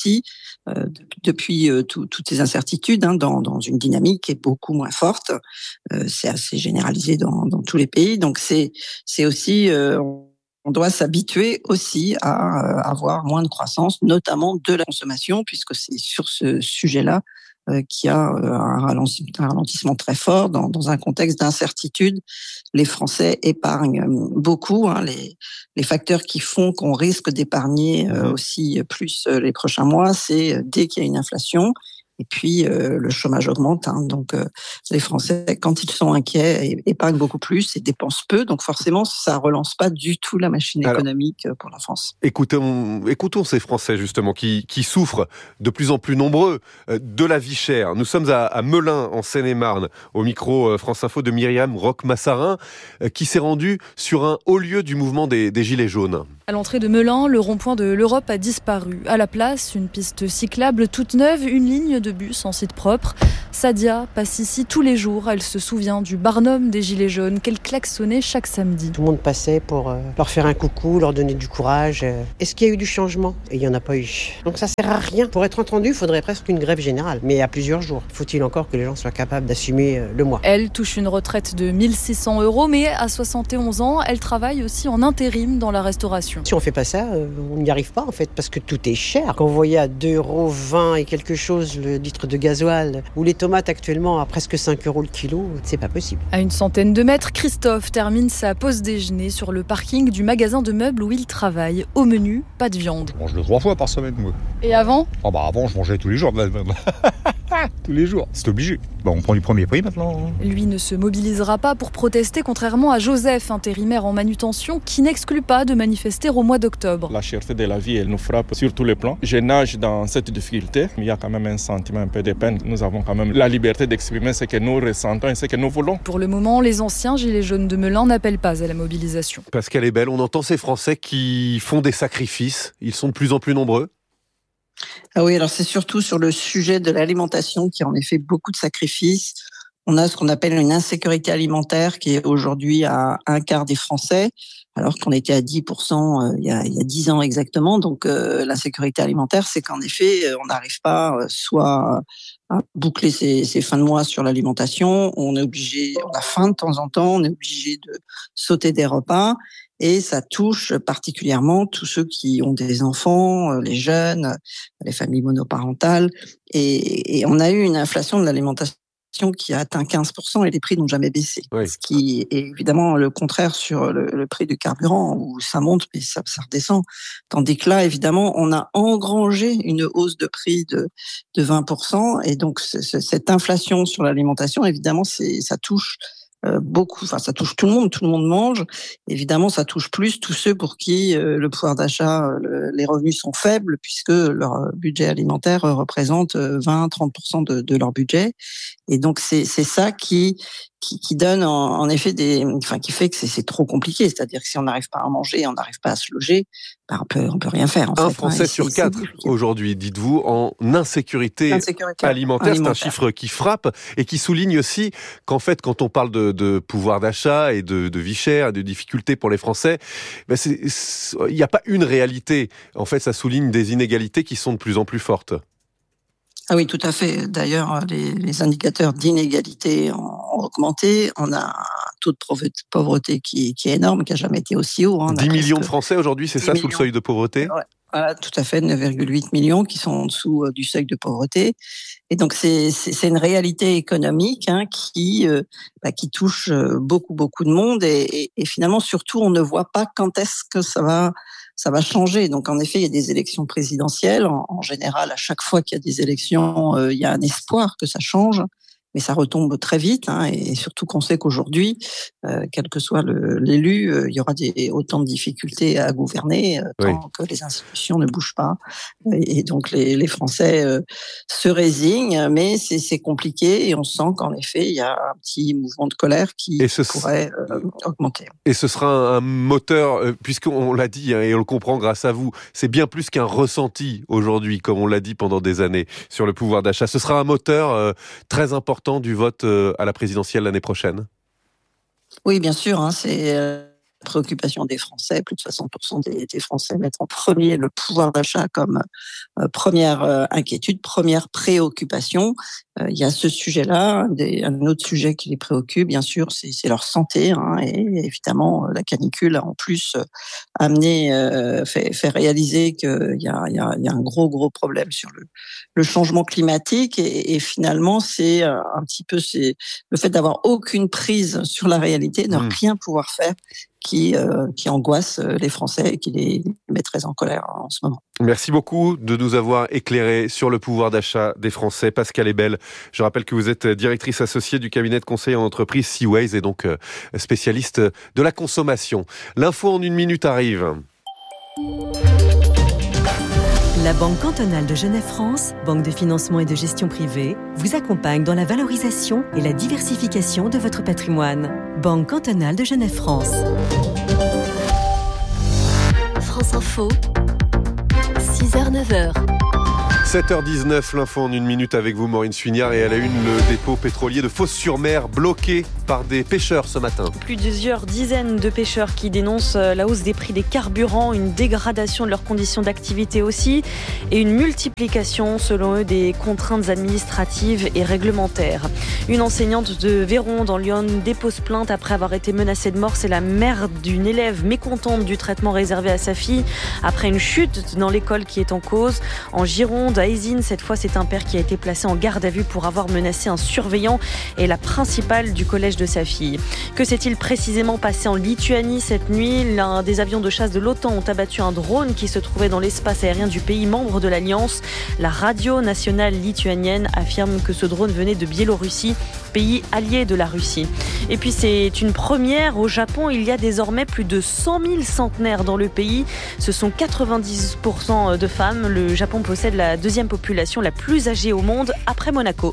I: depuis toutes ces incertitudes dans une dynamique qui est beaucoup moins forte. C'est assez généralisé dans tous les pays. Donc c'est aussi on doit s'habituer aussi à avoir moins de croissance, notamment de la consommation, puisque c'est sur ce sujet-là qui a un ralentissement très fort dans un contexte d'incertitude. Les Français épargnent beaucoup. Les facteurs qui font qu'on risque d'épargner aussi plus les prochains mois, c'est dès qu'il y a une inflation. Et puis, le chômage augmente. Donc, les Français, quand ils sont inquiets, épargnent beaucoup plus et dépensent peu. Donc, forcément, ça relance pas du tout la machine économique pour la France.
B: Écoutons ces Français, justement, qui souffrent de plus en plus nombreux de la vie chère. Nous sommes à Melun, en Seine-et-Marne, au micro France Info de Myriam Roch-Massarin, qui s'est rendue sur un haut lieu du mouvement des Gilets jaunes.
E: À l'entrée de Melun, le rond-point de l'Europe a disparu. À la place, une piste cyclable toute neuve, une ligne de bus en site propre. Sadia passe ici tous les jours. Elle se souvient du Barnum des Gilets jaunes qu'elle klaxonnait chaque samedi.
J: Tout le monde passait pour leur faire un coucou, leur donner du courage. Est-ce qu'il y a eu du changement ? Et il n'y en a pas eu. Donc ça sert à rien. Pour être entendu, il faudrait presque une grève générale, mais à plusieurs jours. Faut-il encore que les gens soient capables d'assumer le mois ?
E: Elle touche une retraite de 1 600 €, mais à 71 ans, elle travaille aussi en intérim dans la restauration.
J: Si on fait pas ça, on n'y arrive pas en fait, parce que tout est cher. Quand vous voyez à 2,20 € et quelque chose le litre de gasoil, ou les tomates actuellement à presque 5 € le kilo, c'est pas possible.
E: À une centaine de mètres, Christophe termine sa pause déjeuner sur le parking du magasin de meubles où il travaille. Au menu, pas de viande.
K: Je mange 3 fois par semaine, moi.
E: Et avant ?
K: Avant, je mangeais tous les jours. Tous les jours, c'est obligé. On prend du premier prix maintenant.
E: Lui ne se mobilisera pas pour protester, contrairement à Joseph, intérimaire en manutention, qui n'exclut pas de manifester au mois d'octobre.
L: La cherté de la vie, elle nous frappe sur tous les plans. Je nage dans cette difficulté, mais il y a quand même un sentiment un peu de peine. Nous avons quand même la liberté d'exprimer ce que nous ressentons et ce que nous voulons.
E: Pour le moment, les anciens Gilets jaunes de Melun n'appellent pas à la mobilisation.
B: Pascal Ebel, on entend ces Français qui font des sacrifices. Ils sont de plus en plus nombreux.
I: Ah oui, alors c'est surtout sur le sujet de l'alimentation qui a en effet beaucoup de sacrifices. On a ce qu'on appelle une insécurité alimentaire qui est aujourd'hui à 1/4 des Français, alors qu'on était à 10% il y a 10 ans exactement. Donc l'insécurité alimentaire, c'est qu'en effet, on n'arrive pas soit à boucler ses fins de mois sur l'alimentation, on a faim de temps en temps, on est obligé de sauter des repas. Et ça touche particulièrement tous ceux qui ont des enfants, les jeunes, les familles monoparentales. Et on a eu une inflation de l'alimentation qui a atteint 15% et les prix n'ont jamais baissé. Oui. Ce qui est évidemment le contraire sur le prix du carburant où ça monte mais ça redescend. Tandis que là, évidemment, on a engrangé une hausse de prix de 20%. Et donc, cette inflation sur l'alimentation, évidemment, ça touche beaucoup, ça touche tout le monde mange. Évidemment, ça touche plus tous ceux pour qui le pouvoir d'achat, les revenus sont faibles puisque leur budget alimentaire représente 20-30% de leur budget. Et donc, c'est ça qui donne en effet qui fait que c'est trop compliqué. C'est-à-dire que si on n'arrive pas à manger, on n'arrive pas à se loger, on peut rien faire.
B: Un Français sur 4 aujourd'hui, dites-vous, en insécurité alimentaire. C'est un chiffre qui frappe et qui souligne aussi qu'en fait, quand on parle de pouvoir d'achat et de vie chère, de difficultés pour les Français, il n'y a pas une réalité. En fait, ça souligne des inégalités qui sont de plus en plus fortes.
I: Ah oui, tout à fait. D'ailleurs, les indicateurs d'inégalité ont augmenté. On a un taux de pauvreté qui est énorme, qui n'a jamais été aussi haut.
B: 10 millions de Français aujourd'hui, c'est ça, sous le seuil de pauvreté ?
I: Ouais. Voilà, tout à fait, 9,8 millions qui sont en dessous du seuil de pauvreté. Et donc, c'est une réalité économique qui touche beaucoup de monde. Et finalement, surtout, on ne voit pas quand est-ce que ça va changer. Donc, en effet, il y a des élections présidentielles. En général, à chaque fois qu'il y a des élections, il y a un espoir que ça change. Mais ça retombe très vite, et surtout qu'on sait qu'aujourd'hui, quel que soit l'élu, il y aura autant de difficultés à gouverner tant que les institutions ne bougent pas. Et donc les Français se résignent, mais c'est compliqué et on sent qu'en effet, il y a un petit mouvement de colère qui pourrait augmenter.
B: Et ce sera un moteur, puisqu'on l'a dit, et on le comprend grâce à vous, c'est bien plus qu'un ressenti aujourd'hui, comme on l'a dit pendant des années, sur le pouvoir d'achat. Ce sera un moteur très important du vote à la présidentielle l'année prochaine ?
I: Oui, bien sûr. C'est la préoccupation des Français. Plus de 60% des Français mettent en premier le pouvoir d'achat comme première inquiétude, première préoccupation. Il y a ce sujet-là. Un autre sujet qui les préoccupe, bien sûr, c'est leur santé. Et évidemment, la canicule a en plus fait réaliser qu'il y a un gros problème sur le changement climatique. Et finalement, c'est un petit peu le fait d'avoir aucune prise sur la réalité, de rien pouvoir faire, qui angoisse les Français et qui les met très en colère en ce moment.
B: Merci beaucoup de nous avoir éclairé sur le pouvoir d'achat des Français. Pascale Ebel, je rappelle que vous êtes directrice associée du cabinet de conseil en entreprise Seaways et donc spécialiste de la consommation. L'info en 1 minute arrive.
S: La Banque cantonale de Genève-France, banque de financement et de gestion privée, vous accompagne dans la valorisation et la diversification de votre patrimoine. Banque cantonale de Genève-France.
G: France Info, 6h-9h.
B: 7h19, l'info en 1 minute avec vous, Maureen Suignard. Et à la une, le dépôt pétrolier de Fos-sur-Mer bloqué par des pêcheurs ce matin.
C: Plusieurs dizaines de pêcheurs qui dénoncent la hausse des prix des carburants, une dégradation de leurs conditions d'activité aussi, et une multiplication, selon eux, des contraintes administratives et réglementaires. Une enseignante de Véron dans Lyon dépose plainte après avoir été menacée de mort. C'est la mère d'une élève mécontente du traitement réservé à sa fille après une chute dans l'école qui est en cause. En Gironde, à Aisine, cette fois, c'est un père qui a été placé en garde à vue pour avoir menacé un surveillant et la principale du collège de sa fille. Que s'est-il précisément passé en Lituanie cette nuit ? Des avions de chasse de l'OTAN ont abattu un drone qui se trouvait dans l'espace aérien du pays membre de l'Alliance. La radio nationale lituanienne affirme que ce drone venait de Biélorussie, pays allié de la Russie. Et puis c'est une première au Japon. Il y a désormais plus de 100 000 centenaires dans le pays. Ce sont 90% de femmes. Le Japon possède la deuxième population la plus âgée au monde après Monaco.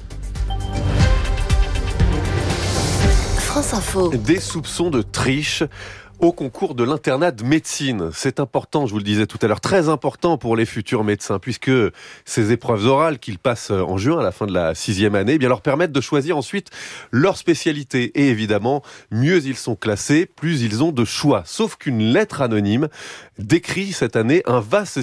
G: France Info.
B: Des soupçons de triche au concours de l'internat de médecine. C'est important, je vous le disais tout à l'heure, très important pour les futurs médecins, puisque ces épreuves orales qu'ils passent en juin, à la fin de la 6e année, leur permettent de choisir ensuite leur spécialité. Et évidemment, mieux ils sont classés, plus ils ont de choix. Sauf qu'une lettre anonyme décrit cette année un vaste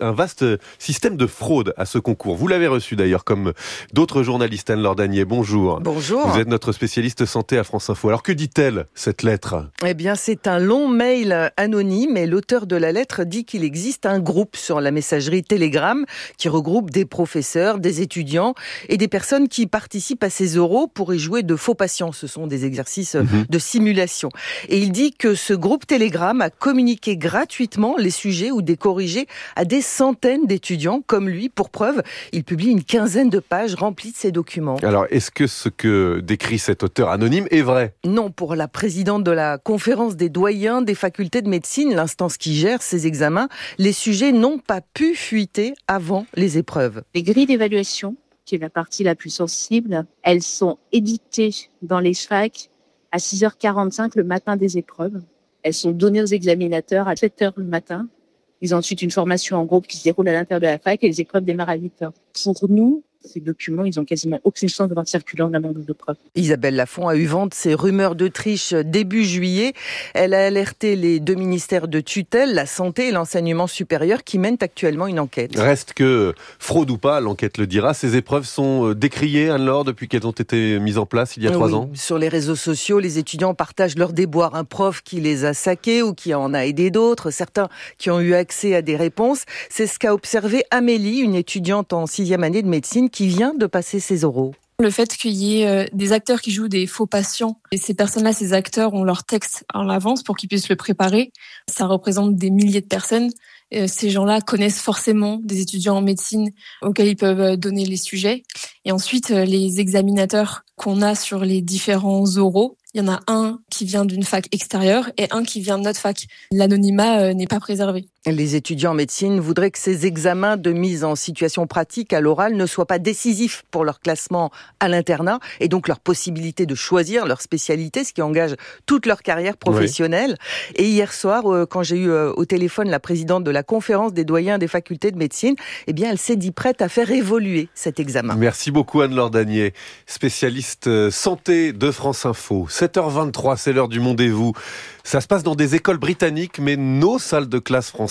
B: système de fraude à ce concours. Vous l'avez reçu d'ailleurs, comme d'autres journalistes. Anne Lordanier, bonjour.
M: Bonjour.
B: Vous êtes notre spécialiste santé à France Info. Alors que dit-elle, cette lettre ?
M: Eh bien, c'est un long mail anonyme et l'auteur de la lettre dit qu'il existe un groupe sur la messagerie Telegram qui regroupe des professeurs, des étudiants et des personnes qui participent à ces oraux pour y jouer de faux patients. Ce sont des exercices de simulation. Et il dit que ce groupe Telegram a communiqué gratuitement les sujets ou des corrigés à des centaines d'étudiants comme lui. Pour preuve, il publie une quinzaine de pages remplies de ces documents.
B: Alors, est-ce que ce que décrit cet auteur anonyme est vrai ?
M: Non, pour la présidente de la conférence des doyens des facultés de médecine, l'instance qui gère ces examens, les sujets n'ont pas pu fuiter avant les épreuves.
N: Les grilles d'évaluation, qui est la partie la plus sensible, elles sont éditées dans les facs à 6h45 le matin des épreuves. Elles sont données aux examinateurs à 7h le matin. Ils ont ensuite une formation en groupe qui se déroule à l'intérieur de la fac et les épreuves démarrent à 8h. Pour nous, ces documents, ils ont quasiment aucune chance de voir circuler en amont de preuve.
M: Isabelle Lafont a eu vent de ces rumeurs de triche début juillet. Elle a alerté les deux ministères de tutelle, la santé et l'enseignement supérieur, qui mènent actuellement une enquête.
B: Reste que, fraude ou pas, l'enquête le dira, ces épreuves sont décriées, Anne-Laure, depuis qu'elles ont été mises en place il y a 3 ans.
M: Sur les réseaux sociaux, les étudiants partagent leurs déboires. Un prof qui les a saqués ou qui en a aidé d'autres, certains qui ont eu accès à des réponses. C'est ce qu'a observé Amélie, une étudiante en 6e année de médecine, qui vient de passer ses oraux.
O: Le fait qu'il y ait des acteurs qui jouent des faux patients, et ces personnes-là, ces acteurs ont leur texte en avance pour qu'ils puissent le préparer. Ça représente des milliers de personnes. Ces gens-là connaissent forcément des étudiants en médecine auxquels ils peuvent donner les sujets. Et ensuite, les examinateurs qu'on a sur les différents oraux, il y en a un qui vient d'une fac extérieure et un qui vient de notre fac. L'anonymat n'est pas préservé.
M: Les étudiants en médecine voudraient que ces examens de mise en situation pratique à l'oral ne soient pas décisifs pour leur classement à l'internat et donc leur possibilité de choisir leur spécialité, ce qui engage toute leur carrière professionnelle. Oui. Et hier soir, quand j'ai eu au téléphone la présidente de la conférence des doyens des facultés de médecine, eh bien, elle s'est dit prête à faire évoluer cet examen.
B: Merci beaucoup Anne Lordanier, spécialiste santé de France Info. 7h23, c'est l'heure du Monde et vous. Ça se passe dans des écoles britanniques, mais nos salles de classe françaises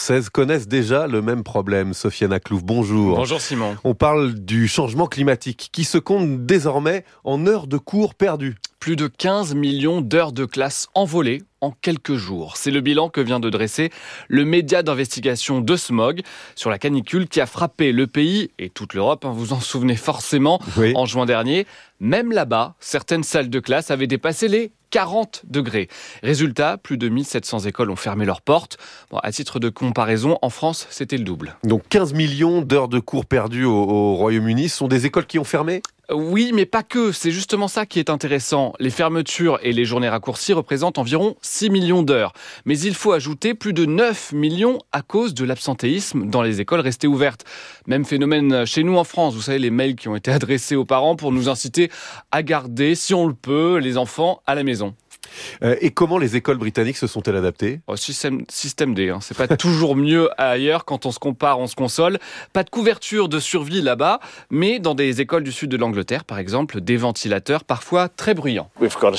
B: françaises connaissent déjà le même problème. Sofiane Aklouf, bonjour.
H: Bonjour Simon.
B: On parle du changement climatique qui se compte désormais en heures de cours perdues.
H: Plus de 15 millions d'heures de classe envolées en quelques jours. C'est le bilan que vient de dresser le média d'investigation de Smog sur la canicule qui a frappé le pays et toute l'Europe, vous en souvenez forcément, en juin dernier. Même là-bas, certaines salles de classe avaient dépassé les 40 degrés. Résultat, plus de 1700 écoles ont fermé leurs portes. À titre de comparaison, en France, c'était le double.
B: Donc 15 millions d'heures de cours perdues au Royaume-Uni. Ce sont des écoles qui ont fermé ?
H: Oui, mais pas que. C'est justement ça qui est intéressant. Les fermetures et les journées raccourcies représentent environ 6 millions d'heures. Mais il faut ajouter plus de 9 millions à cause de l'absentéisme dans les écoles restées ouvertes. Même phénomène chez nous en France. Vous savez, les mails qui ont été adressés aux parents pour nous inciter à garder, si on le peut, les enfants à la maison.
B: Et comment les écoles britanniques se sont-elles adaptées ?
H: Système D, c'est pas toujours mieux ailleurs quand on se compare, on se console. Pas de couverture de survie là-bas, mais dans des écoles du sud de l'Angleterre, par exemple, des ventilateurs parfois très bruyants.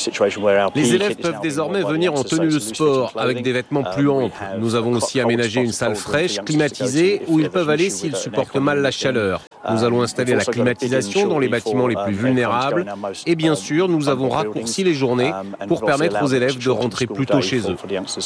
P: Les élèves peuvent désormais venir en tenue de sport, avec des vêtements plus amples. Nous avons aussi aménagé une salle fraîche, climatisée, où ils peuvent aller s'ils supportent mal la chaleur. Nous allons installer la climatisation dans les bâtiments les plus vulnérables. Et bien sûr, nous avons raccourci les journées pour permettre aux élèves de rentrer plus tôt chez eux.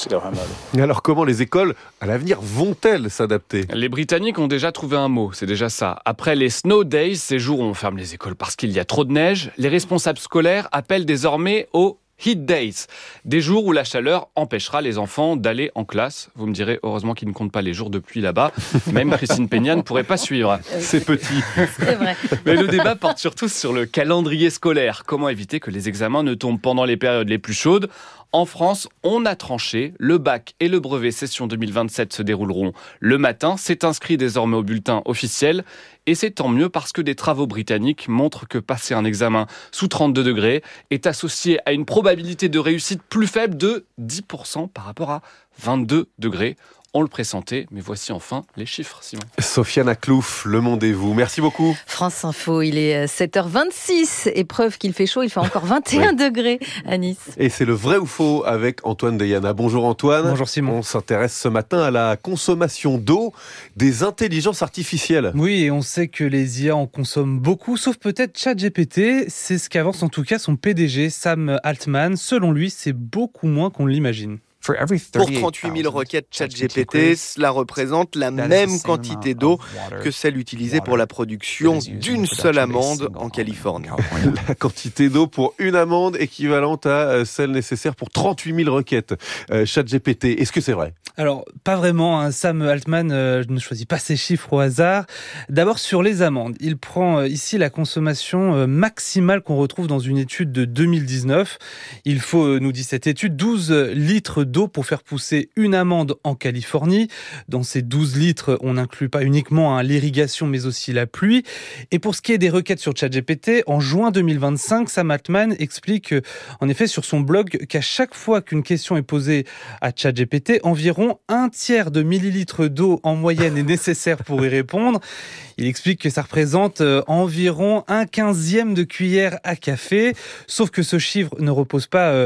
B: Alors comment les écoles, à l'avenir, vont-elles s'adapter ?
H: Les Britanniques ont déjà trouvé un mot, c'est déjà ça. Après les snow days, ces jours où on ferme les écoles parce qu'il y a trop de neige, les responsables scolaires appellent désormais aux Heat Days, des jours où la chaleur empêchera les enfants d'aller en classe. Vous me direz, heureusement qu'ils ne comptent pas les jours de pluie là-bas. Même Christine Peña ne pourrait pas suivre.
B: C'est petit.
C: C'est vrai.
H: Mais le débat porte surtout sur le calendrier scolaire. Comment éviter que les examens ne tombent pendant les périodes les plus chaudes ? En France, on a tranché. Le bac et le brevet session 2027 se dérouleront le matin. C'est inscrit désormais au bulletin officiel. Et c'est tant mieux parce que des travaux britanniques montrent que passer un examen sous 32 degrés est associé à une probabilité de réussite plus faible de 10% par rapport à 22 degrés. On le pressentait, mais voici enfin les chiffres, Simon.
B: Sofiane Aklouf, Le Monde et vous. Merci beaucoup.
T: France Info, il est 7h26. Et preuve qu'il fait chaud, il fait encore 21 degrés à Nice.
B: Et c'est le vrai ou faux avec Antoine Deyana. Bonjour Antoine.
A: Bonjour Simon.
B: On s'intéresse ce matin à la consommation d'eau des intelligences artificielles.
A: Oui, et on sait que les IA en consomment beaucoup, sauf peut-être ChatGPT. C'est ce qu'avance en tout cas son PDG, Sam Altman. Selon lui, c'est beaucoup moins qu'on l'imagine.
Q: Pour 38 000 requêtes ChatGPT, cela représente la même quantité d'eau que celle utilisée pour la production d'une seule amande en Californie.
B: La quantité d'eau pour une amande équivalente à celle nécessaire pour 38 000 requêtes ChatGPT. Est-ce que c'est vrai ?
A: Alors, pas vraiment. Sam Altman ne choisit pas ses chiffres au hasard. D'abord, sur les amendes. Il prend ici la consommation maximale qu'on retrouve dans une étude de 2019. Il faut, nous dit cette étude, 12 litres d'eau pour faire pousser une amande en Californie. Dans ces 12 litres, on n'inclut pas uniquement l'irrigation, mais aussi la pluie. Et pour ce qui est des requêtes sur ChatGPT, en juin 2025, Sam Altman explique en effet sur son blog qu'à chaque fois qu'une question est posée à ChatGPT, environ 1/3 de millilitres d'eau en moyenne est nécessaire pour y répondre. Il explique que ça représente environ 1/15 de cuillère à café. Sauf que ce chiffre ne repose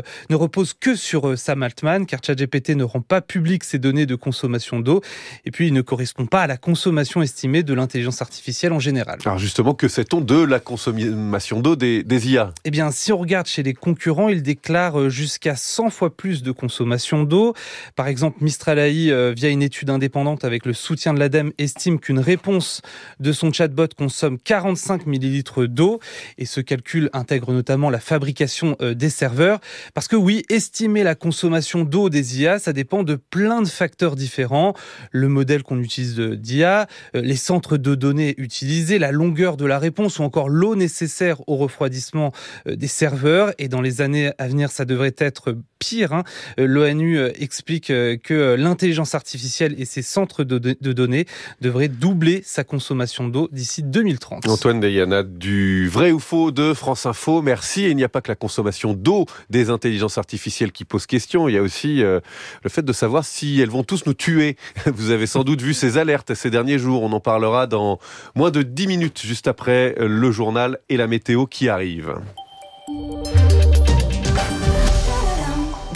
A: que sur Sam Altman, car ChatGPT ne rend pas public ses données de consommation d'eau. Et puis, il ne correspond pas à la consommation estimée de l'intelligence artificielle en général.
B: Alors justement, que sait-on de la consommation d'eau des IA ?
A: Eh bien, si on regarde chez les concurrents, ils déclarent jusqu'à 100 fois plus de consommation d'eau. Par exemple, Mistral AI, via une étude indépendante avec le soutien de l'ADEME, estime qu'une réponse de son chatbot consomme 45 millilitres d'eau. Et ce calcul intègre notamment la fabrication des serveurs. Parce que oui, estimer la consommation d'eau des IA, ça dépend de plein de facteurs différents. Le modèle qu'on utilise d'IA, les centres de données utilisés, la longueur de la réponse ou encore l'eau nécessaire au refroidissement des serveurs. Et dans les années à venir, ça devrait être pire. L'ONU explique que l'intelligence artificielle et ses centres de données devraient doubler sa consommation d'eau d'ici 2030.
B: Antoine Deyana du Vrai ou Faux de France Info, merci. Et il n'y a pas que la consommation d'eau des intelligences artificielles qui pose question, il y a aussi le fait de savoir si elles vont tous nous tuer. Vous avez sans doute vu ces alertes ces derniers jours, on en parlera dans moins de 10 minutes, juste après le journal et la météo qui arrivent.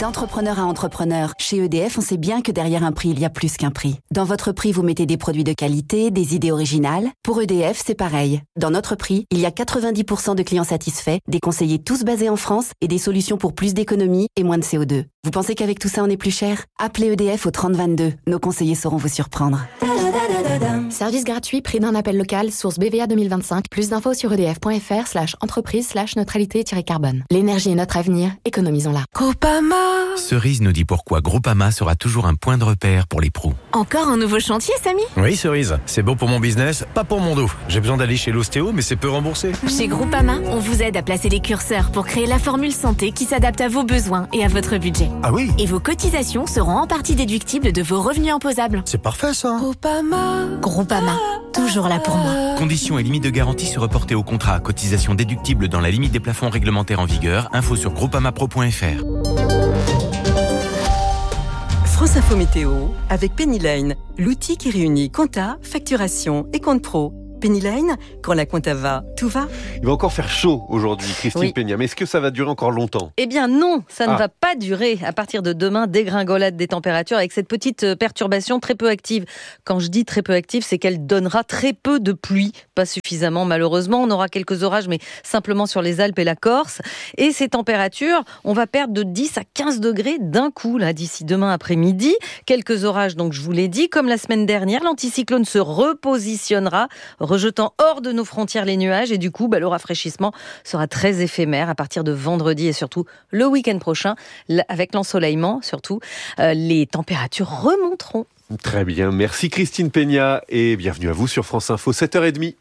D: D'entrepreneur à entrepreneur, chez EDF, on sait bien que derrière un prix, il y a plus qu'un prix. Dans votre prix, vous mettez des produits de qualité, des idées originales. Pour EDF, c'est pareil. Dans notre prix, il y a 90% de clients satisfaits, des conseillers tous basés en France et des solutions pour plus d'économie et moins de CO2. Vous pensez qu'avec tout ça, on est plus cher ? Appelez EDF au 3022. Nos conseillers sauront vous surprendre.
F: Service gratuit, prix d'un appel local, source BVA 2025. Plus d'infos sur edf.fr/entreprise/neutralité-carbone. L'énergie est notre avenir, économisons-la.
R: Groupama. Cerise nous dit pourquoi Groupama sera toujours un point de repère pour les pros. Encore un nouveau chantier, Samy ?
V: Oui, Cerise. C'est bon pour mon business, pas pour mon dos. J'ai besoin d'aller chez l'ostéo, mais c'est peu remboursé.
R: Chez Groupama, on vous aide à placer les curseurs pour créer la formule santé qui s'adapte à vos besoins et à votre budget.
V: Ah oui ?
R: Et vos cotisations seront en partie déductibles de vos revenus imposables.
V: C'est parfait, ça.
R: Groupama, toujours là pour moi. Conditions et limites de garantie se reporter au contrat. Cotisation déductible dans la limite des plafonds réglementaires en vigueur. Info sur groupamapro.fr.
S: France Info Météo avec Pennyline, l'outil qui réunit compta, facturation et compte pro. Pennyline, quand la compta va, tout va.
B: Il va encore faire chaud aujourd'hui, Christine
T: Oui.
B: Peña. Mais est-ce que ça va durer encore longtemps ?
T: Eh bien non, ça ne va pas durer. À partir de demain, dégringolade des températures avec cette petite perturbation très peu active. Quand je dis très peu active, c'est qu'elle donnera très peu de pluie. Pas suffisamment malheureusement. On aura quelques orages, mais simplement sur les Alpes et la Corse. Et ces températures, on va perdre de 10 à 15 degrés d'un coup, là, d'ici demain après-midi. Quelques orages, donc je vous l'ai dit. Comme la semaine dernière, l'anticyclone se repositionnera, rejetant hors de nos frontières les nuages. Et du coup, le rafraîchissement sera très éphémère à partir de vendredi et surtout le week-end prochain. Avec l'ensoleillement, surtout, les températures remonteront.
B: Très bien. Merci Christine Peña et bienvenue à vous sur France Info, 7h30.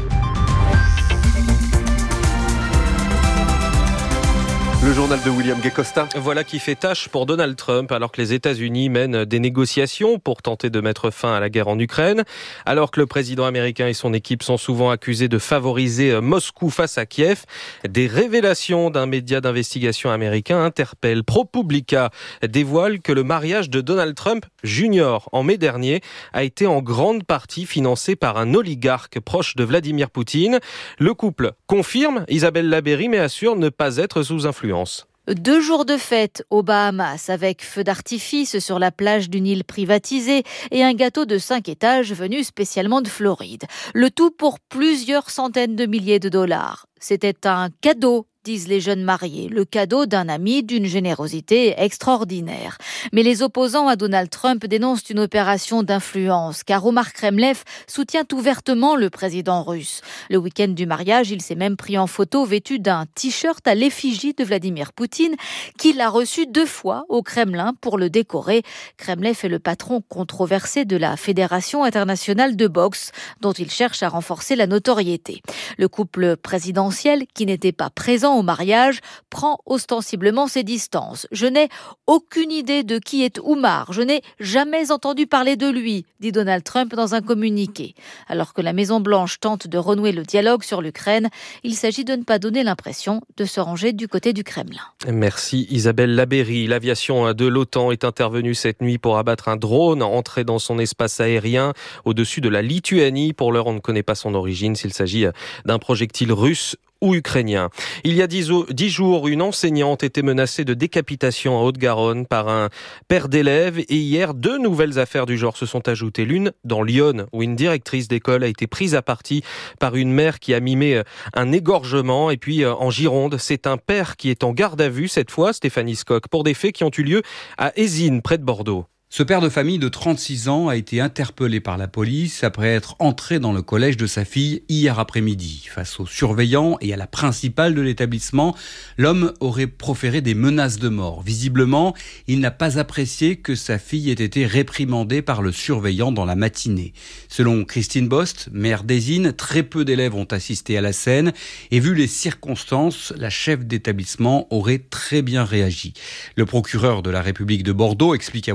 B: Le journal de William Gay-Costa.
U: Voilà qui fait tâche pour Donald Trump, alors que les États-Unis mènent des négociations pour tenter de mettre fin à la guerre en Ukraine. Alors que le président américain et son équipe sont souvent accusés de favoriser Moscou face à Kiev, des révélations d'un média d'investigation américain interpellent. ProPublica dévoile que le mariage de Donald Trump Jr. en mai dernier a été en grande partie financé par un oligarque proche de Vladimir Poutine. Le couple confirme, Isabelle Labeyrie, mais assure ne pas être sous influence.
W: 2 jours de fête aux Bahamas avec feux d'artifice sur la plage d'une île privatisée et un gâteau de 5 étages venu spécialement de Floride. Le tout pour plusieurs centaines de milliers de dollars. C'était un cadeau, disent les jeunes mariés, le cadeau d'un ami d'une générosité extraordinaire. Mais les opposants à Donald Trump dénoncent une opération d'influence, car Omar Kremlev soutient ouvertement le président russe. Le week-end du mariage, il s'est même pris en photo vêtu d'un t-shirt à l'effigie de Vladimir Poutine, qu'il a reçu 2 fois au Kremlin pour le décorer. Kremlev est le patron controversé de la Fédération internationale de boxe, dont il cherche à renforcer la notoriété. Le couple présidentiel, qui n'était pas présent au mariage, prend ostensiblement ses distances. Je n'ai aucune idée de qui est Omar. Je n'ai jamais entendu parler de lui, dit Donald Trump dans un communiqué. Alors que la Maison-Blanche tente de renouer le dialogue sur l'Ukraine, il s'agit de ne pas donner l'impression de se ranger du côté du Kremlin.
U: Merci Isabelle Labeyrie. L'aviation de l'OTAN est intervenue cette nuit pour abattre un drone entré dans son espace aérien au-dessus de la Lituanie. Pour l'heure, on ne connaît pas son origine, s'il s'agit d'un projectile russe ou ukrainien. Il y a 10 jours, une enseignante était menacée de décapitation en Haute-Garonne par un père d'élèves et hier, 2 nouvelles affaires du genre se sont ajoutées. L'une dans l'Yonne, où une directrice d'école a été prise à partie par une mère qui a mimé un égorgement. Et puis en Gironde, c'est un père qui est en garde à vue cette fois, Stéphanie Scocq, pour des faits qui ont eu lieu à Ézines, près de Bordeaux.
Z: Ce père de famille de 36 ans a été interpellé par la police après être entré dans le collège de sa fille hier après-midi. Face aux surveillants et à la principale de l'établissement, l'homme aurait proféré des menaces de mort. Visiblement, il n'a pas apprécié que sa fille ait été réprimandée par le surveillant dans la matinée. Selon Christine Bost, maire d'Ézines, très peu d'élèves ont assisté à la scène et vu les circonstances, la chef d'établissement aurait très bien réagi. Le procureur de la République de Bordeaux explique avoir été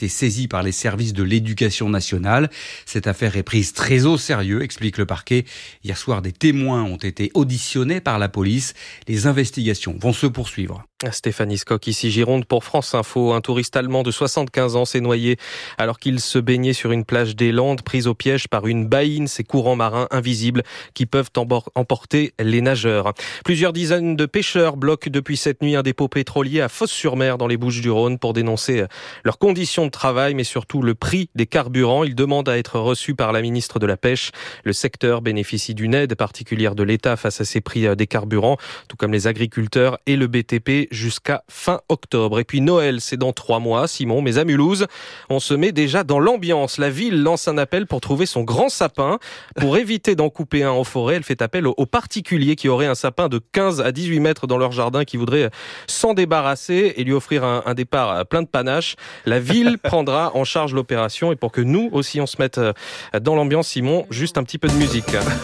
Z: saisie par les services de l'éducation nationale. Cette affaire est prise très au sérieux, explique le parquet. Hier soir, des témoins ont été auditionnés par la police. Les investigations vont se poursuivre.
U: Stéphanie Skock, ici Gironde pour France Info. Un touriste allemand de 75 ans s'est noyé alors qu'il se baignait sur une plage des Landes, prise au piège par une baïne, ces courants marins invisibles qui peuvent emporter les nageurs. Plusieurs dizaines de pêcheurs bloquent depuis cette nuit un dépôt pétrolier à Fos-sur-Mer dans les Bouches-du-Rhône pour dénoncer leurs conditions de travail, mais surtout le prix des carburants. Ils demandent à être reçus par la ministre de la Pêche. Le secteur bénéficie d'une aide particulière de l'État face à ces prix des carburants, tout comme les agriculteurs et le BTP, jusqu'à fin octobre. Et puis Noël, c'est dans 3 mois, Simon, mais à Mulhouse, on se met déjà dans l'ambiance. La ville lance un appel pour trouver son grand sapin. Pour éviter d'en couper un en forêt, elle fait appel aux particuliers qui auraient un sapin de 15 à 18 mètres dans leur jardin, qui voudraient s'en débarrasser et lui offrir un départ plein de panache. La ville prendra en charge l'opération. Et pour que nous aussi on se mette dans l'ambiance, Simon, juste un petit peu de musique.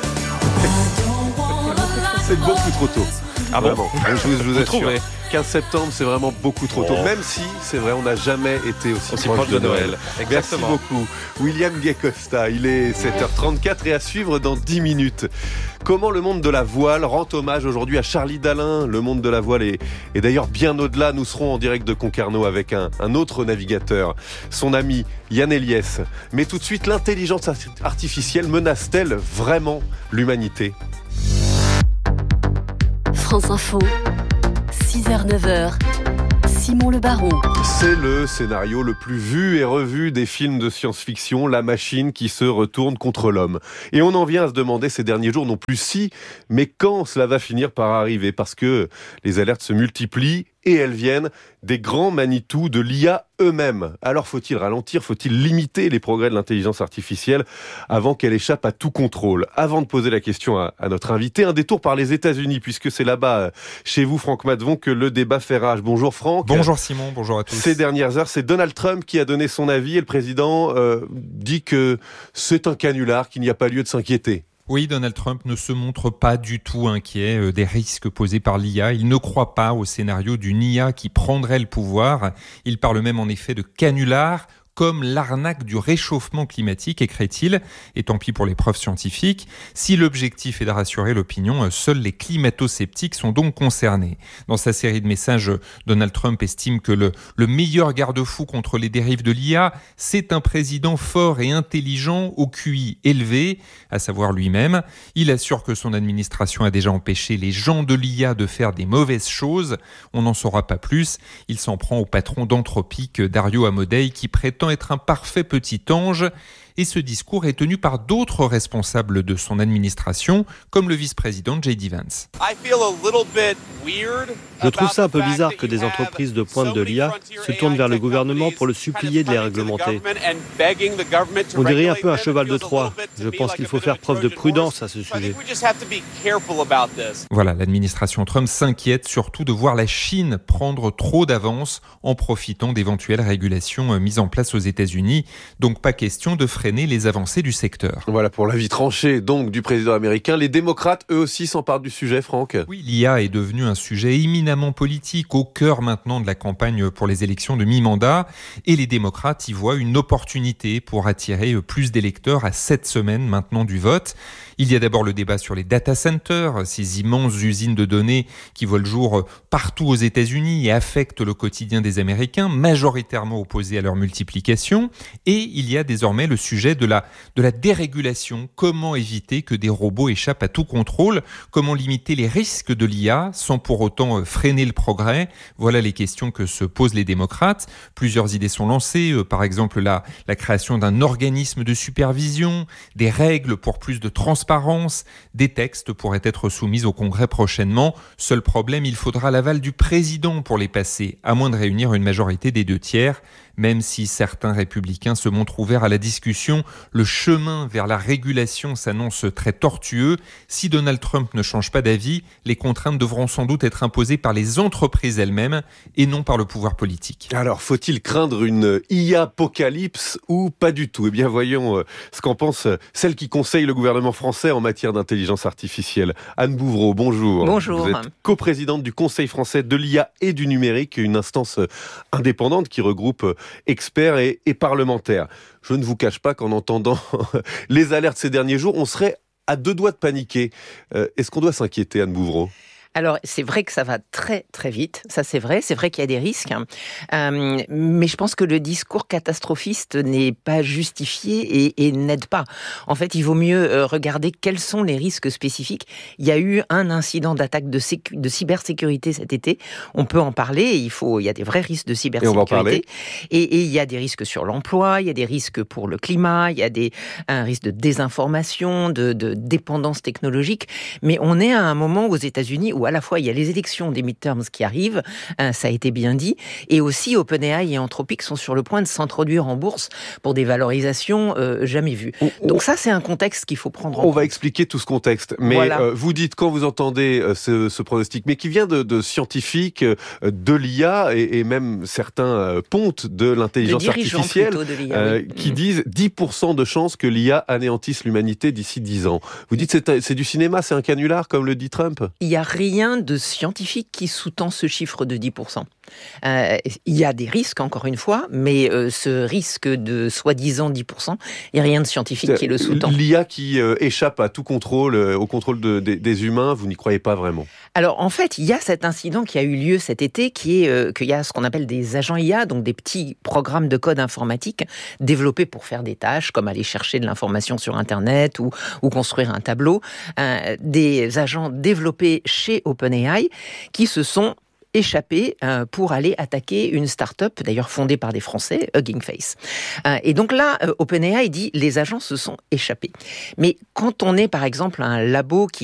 B: C'est beaucoup trop tôt.
U: Ah bon,
B: je vous assure. 15 septembre, c'est vraiment beaucoup trop tôt. Même si, c'est vrai, on n'a jamais été aussi proche de Noël.
U: Exactement.
B: Merci beaucoup. William Gay-Costa, il est 7h34 et à suivre dans 10 minutes. Comment le monde de la voile rend hommage aujourd'hui à Charlie Dalin. Le monde de la voile est d'ailleurs bien au-delà. Nous serons en direct de Concarneau avec un autre navigateur, son ami Yann Eliès. Mais tout de suite, l'intelligence artificielle menace-t-elle vraiment l'humanité ?
G: France Info, 6h-9h, Simon Le Baron.
B: C'est le scénario le plus vu et revu des films de science-fiction, la machine qui se retourne contre l'homme. Et on en vient à se demander ces derniers jours, non plus si, mais quand cela va finir par arriver, parce que les alertes se multiplient et elles viennent des grands Manitou de l'IA eux-mêmes. Alors faut-il ralentir, faut-il limiter les progrès de l'intelligence artificielle avant qu'elle échappe à tout contrôle ? Avant de poser la question à notre invité, un détour par les États-Unis, puisque c'est là-bas, chez vous, Franck Maddevon, que le débat fait rage. Bonjour Franck.
E: Bonjour Simon, bonjour à tous.
B: Ces dernières heures, c'est Donald Trump qui a donné son avis et le président dit que c'est un canular, qu'il n'y a pas lieu de s'inquiéter.
E: Oui, Donald Trump ne se montre pas du tout inquiet des risques posés par l'IA. Il ne croit pas au scénario d'une IA qui prendrait le pouvoir. Il parle même en effet de canular, comme l'arnaque du réchauffement climatique, écrit-il, et tant pis pour les preuves scientifiques. Si l'objectif est de rassurer l'opinion, seuls les climato-sceptiques sont donc concernés. Dans sa série de messages, Donald Trump estime que le meilleur garde-fou contre les dérives de l'IA, c'est un président fort et intelligent au QI élevé, à savoir lui-même. Il assure que son administration a déjà empêché les gens de l'IA de faire des mauvaises choses. On n'en saura pas plus. Il s'en prend au patron d'Anthropic, Dario Amodei, qui prétend être un parfait petit ange. Et ce discours est tenu par d'autres responsables de son administration, comme le vice-président J.D. Vance.
J: Je trouve ça un peu bizarre que des entreprises de pointe de l'IA se tournent vers le gouvernement pour le supplier de les réglementer. On dirait un peu un cheval de Troie. Je pense qu'il faut faire preuve de prudence à ce sujet.
E: Voilà, l'administration Trump s'inquiète surtout de voir la Chine prendre trop d'avance en profitant d'éventuelles régulations mises en place aux États-Unis. Donc pas question de freiner les avancées du secteur.
B: Voilà pour l'avis tranché donc du président américain. Les démocrates, eux aussi, s'emparent du sujet, Franck.
E: Oui, l'IA est devenue un sujet éminemment politique, au cœur maintenant de la campagne pour les élections de mi-mandat. Et les démocrates y voient une opportunité pour attirer plus d'électeurs à 7 semaines maintenant du vote. Il y a d'abord le débat sur les data centers, ces immenses usines de données qui voient le jour partout aux États-Unis et affectent le quotidien des Américains, majoritairement opposés à leur multiplication. Et il y a désormais le sujet de la dérégulation. Comment éviter que des robots échappent à tout contrôle ? Comment limiter les risques de l'IA sans pour autant freiner le progrès ? Voilà les questions que se posent les démocrates. Plusieurs idées sont lancées, par exemple la création d'un organisme de supervision, des règles pour plus de transparence. Des textes pourraient être soumis au Congrès prochainement. Seul problème, il faudra l'aval du président pour les passer, à moins de réunir une majorité des 2/3. Même si certains républicains se montrent ouverts à la discussion, le chemin vers la régulation s'annonce très tortueux. Si Donald Trump ne change pas d'avis, les contraintes devront sans doute être imposées par les entreprises elles-mêmes et non par le pouvoir politique.
B: Alors, faut-il craindre une IA-apocalypse ou pas du tout ? Eh bien, voyons ce qu'en pense celle qui conseille le gouvernement français français en matière d'intelligence artificielle. Anne Bouvreau, bonjour.
I: Bonjour.
B: Vous êtes coprésidente du Conseil français de l'IA et du numérique, une instance indépendante qui regroupe experts et parlementaires. Je ne vous cache pas qu'en entendant les alertes ces derniers jours, on serait à deux doigts de paniquer. Est-ce qu'on doit s'inquiéter, Anne Bouvreau ?
I: Alors, c'est vrai que ça va très, très vite. Ça, c'est vrai. C'est vrai qu'il y a des risques. Mais je pense que le discours catastrophiste n'est pas justifié et n'aide pas. En fait, il vaut mieux regarder quels sont les risques spécifiques. Il y a eu un incident d'attaque de cybersécurité cet été. On peut en parler. Il y a des vrais risques de cybersécurité. Et il y a des risques sur l'emploi. Il y a des risques pour le climat. Il y a un risque de désinformation, de dépendance technologique. Mais on est à un moment aux États-Unis où à la fois il y a les élections des midterms qui arrivent, ça a été bien dit, et aussi OpenAI et Anthropic sont sur le point de s'introduire en bourse pour des valorisations jamais vues. Donc ça, c'est un contexte qu'il faut prendre en compte.
B: On va expliquer tout ce contexte, mais voilà. Vous dites quand vous entendez ce pronostic, mais qui vient de scientifiques, de l'IA et même certains pontes de l'intelligence artificielle qui disent 10% de chances que l'IA anéantisse l'humanité d'ici 10 ans. Vous dites c'est du cinéma, c'est un canular comme le dit Trump ?
I: Il n'y a rien de scientifique qui sous-tend ce chiffre de 10%. Il y a des risques, encore une fois, mais ce risque de soi-disant 10%, il n'y a rien de scientifique qui le sous-tend.
B: L'IA qui échappe à tout contrôle, au contrôle des humains, vous n'y croyez pas vraiment ?
I: Alors, en fait, il y a cet incident qui a eu lieu cet été, qui est qu'il y a ce qu'on appelle des agents IA, donc des petits programmes de code informatique développés pour faire des tâches, comme aller chercher de l'information sur Internet ou construire un tableau. Des agents développés chez OpenAI qui se sont échappés pour aller attaquer une start-up, d'ailleurs fondée par des Français, Hugging Face. Et donc là, OpenAI dit les agents se sont échappés. Mais quand on est par exemple un labo qui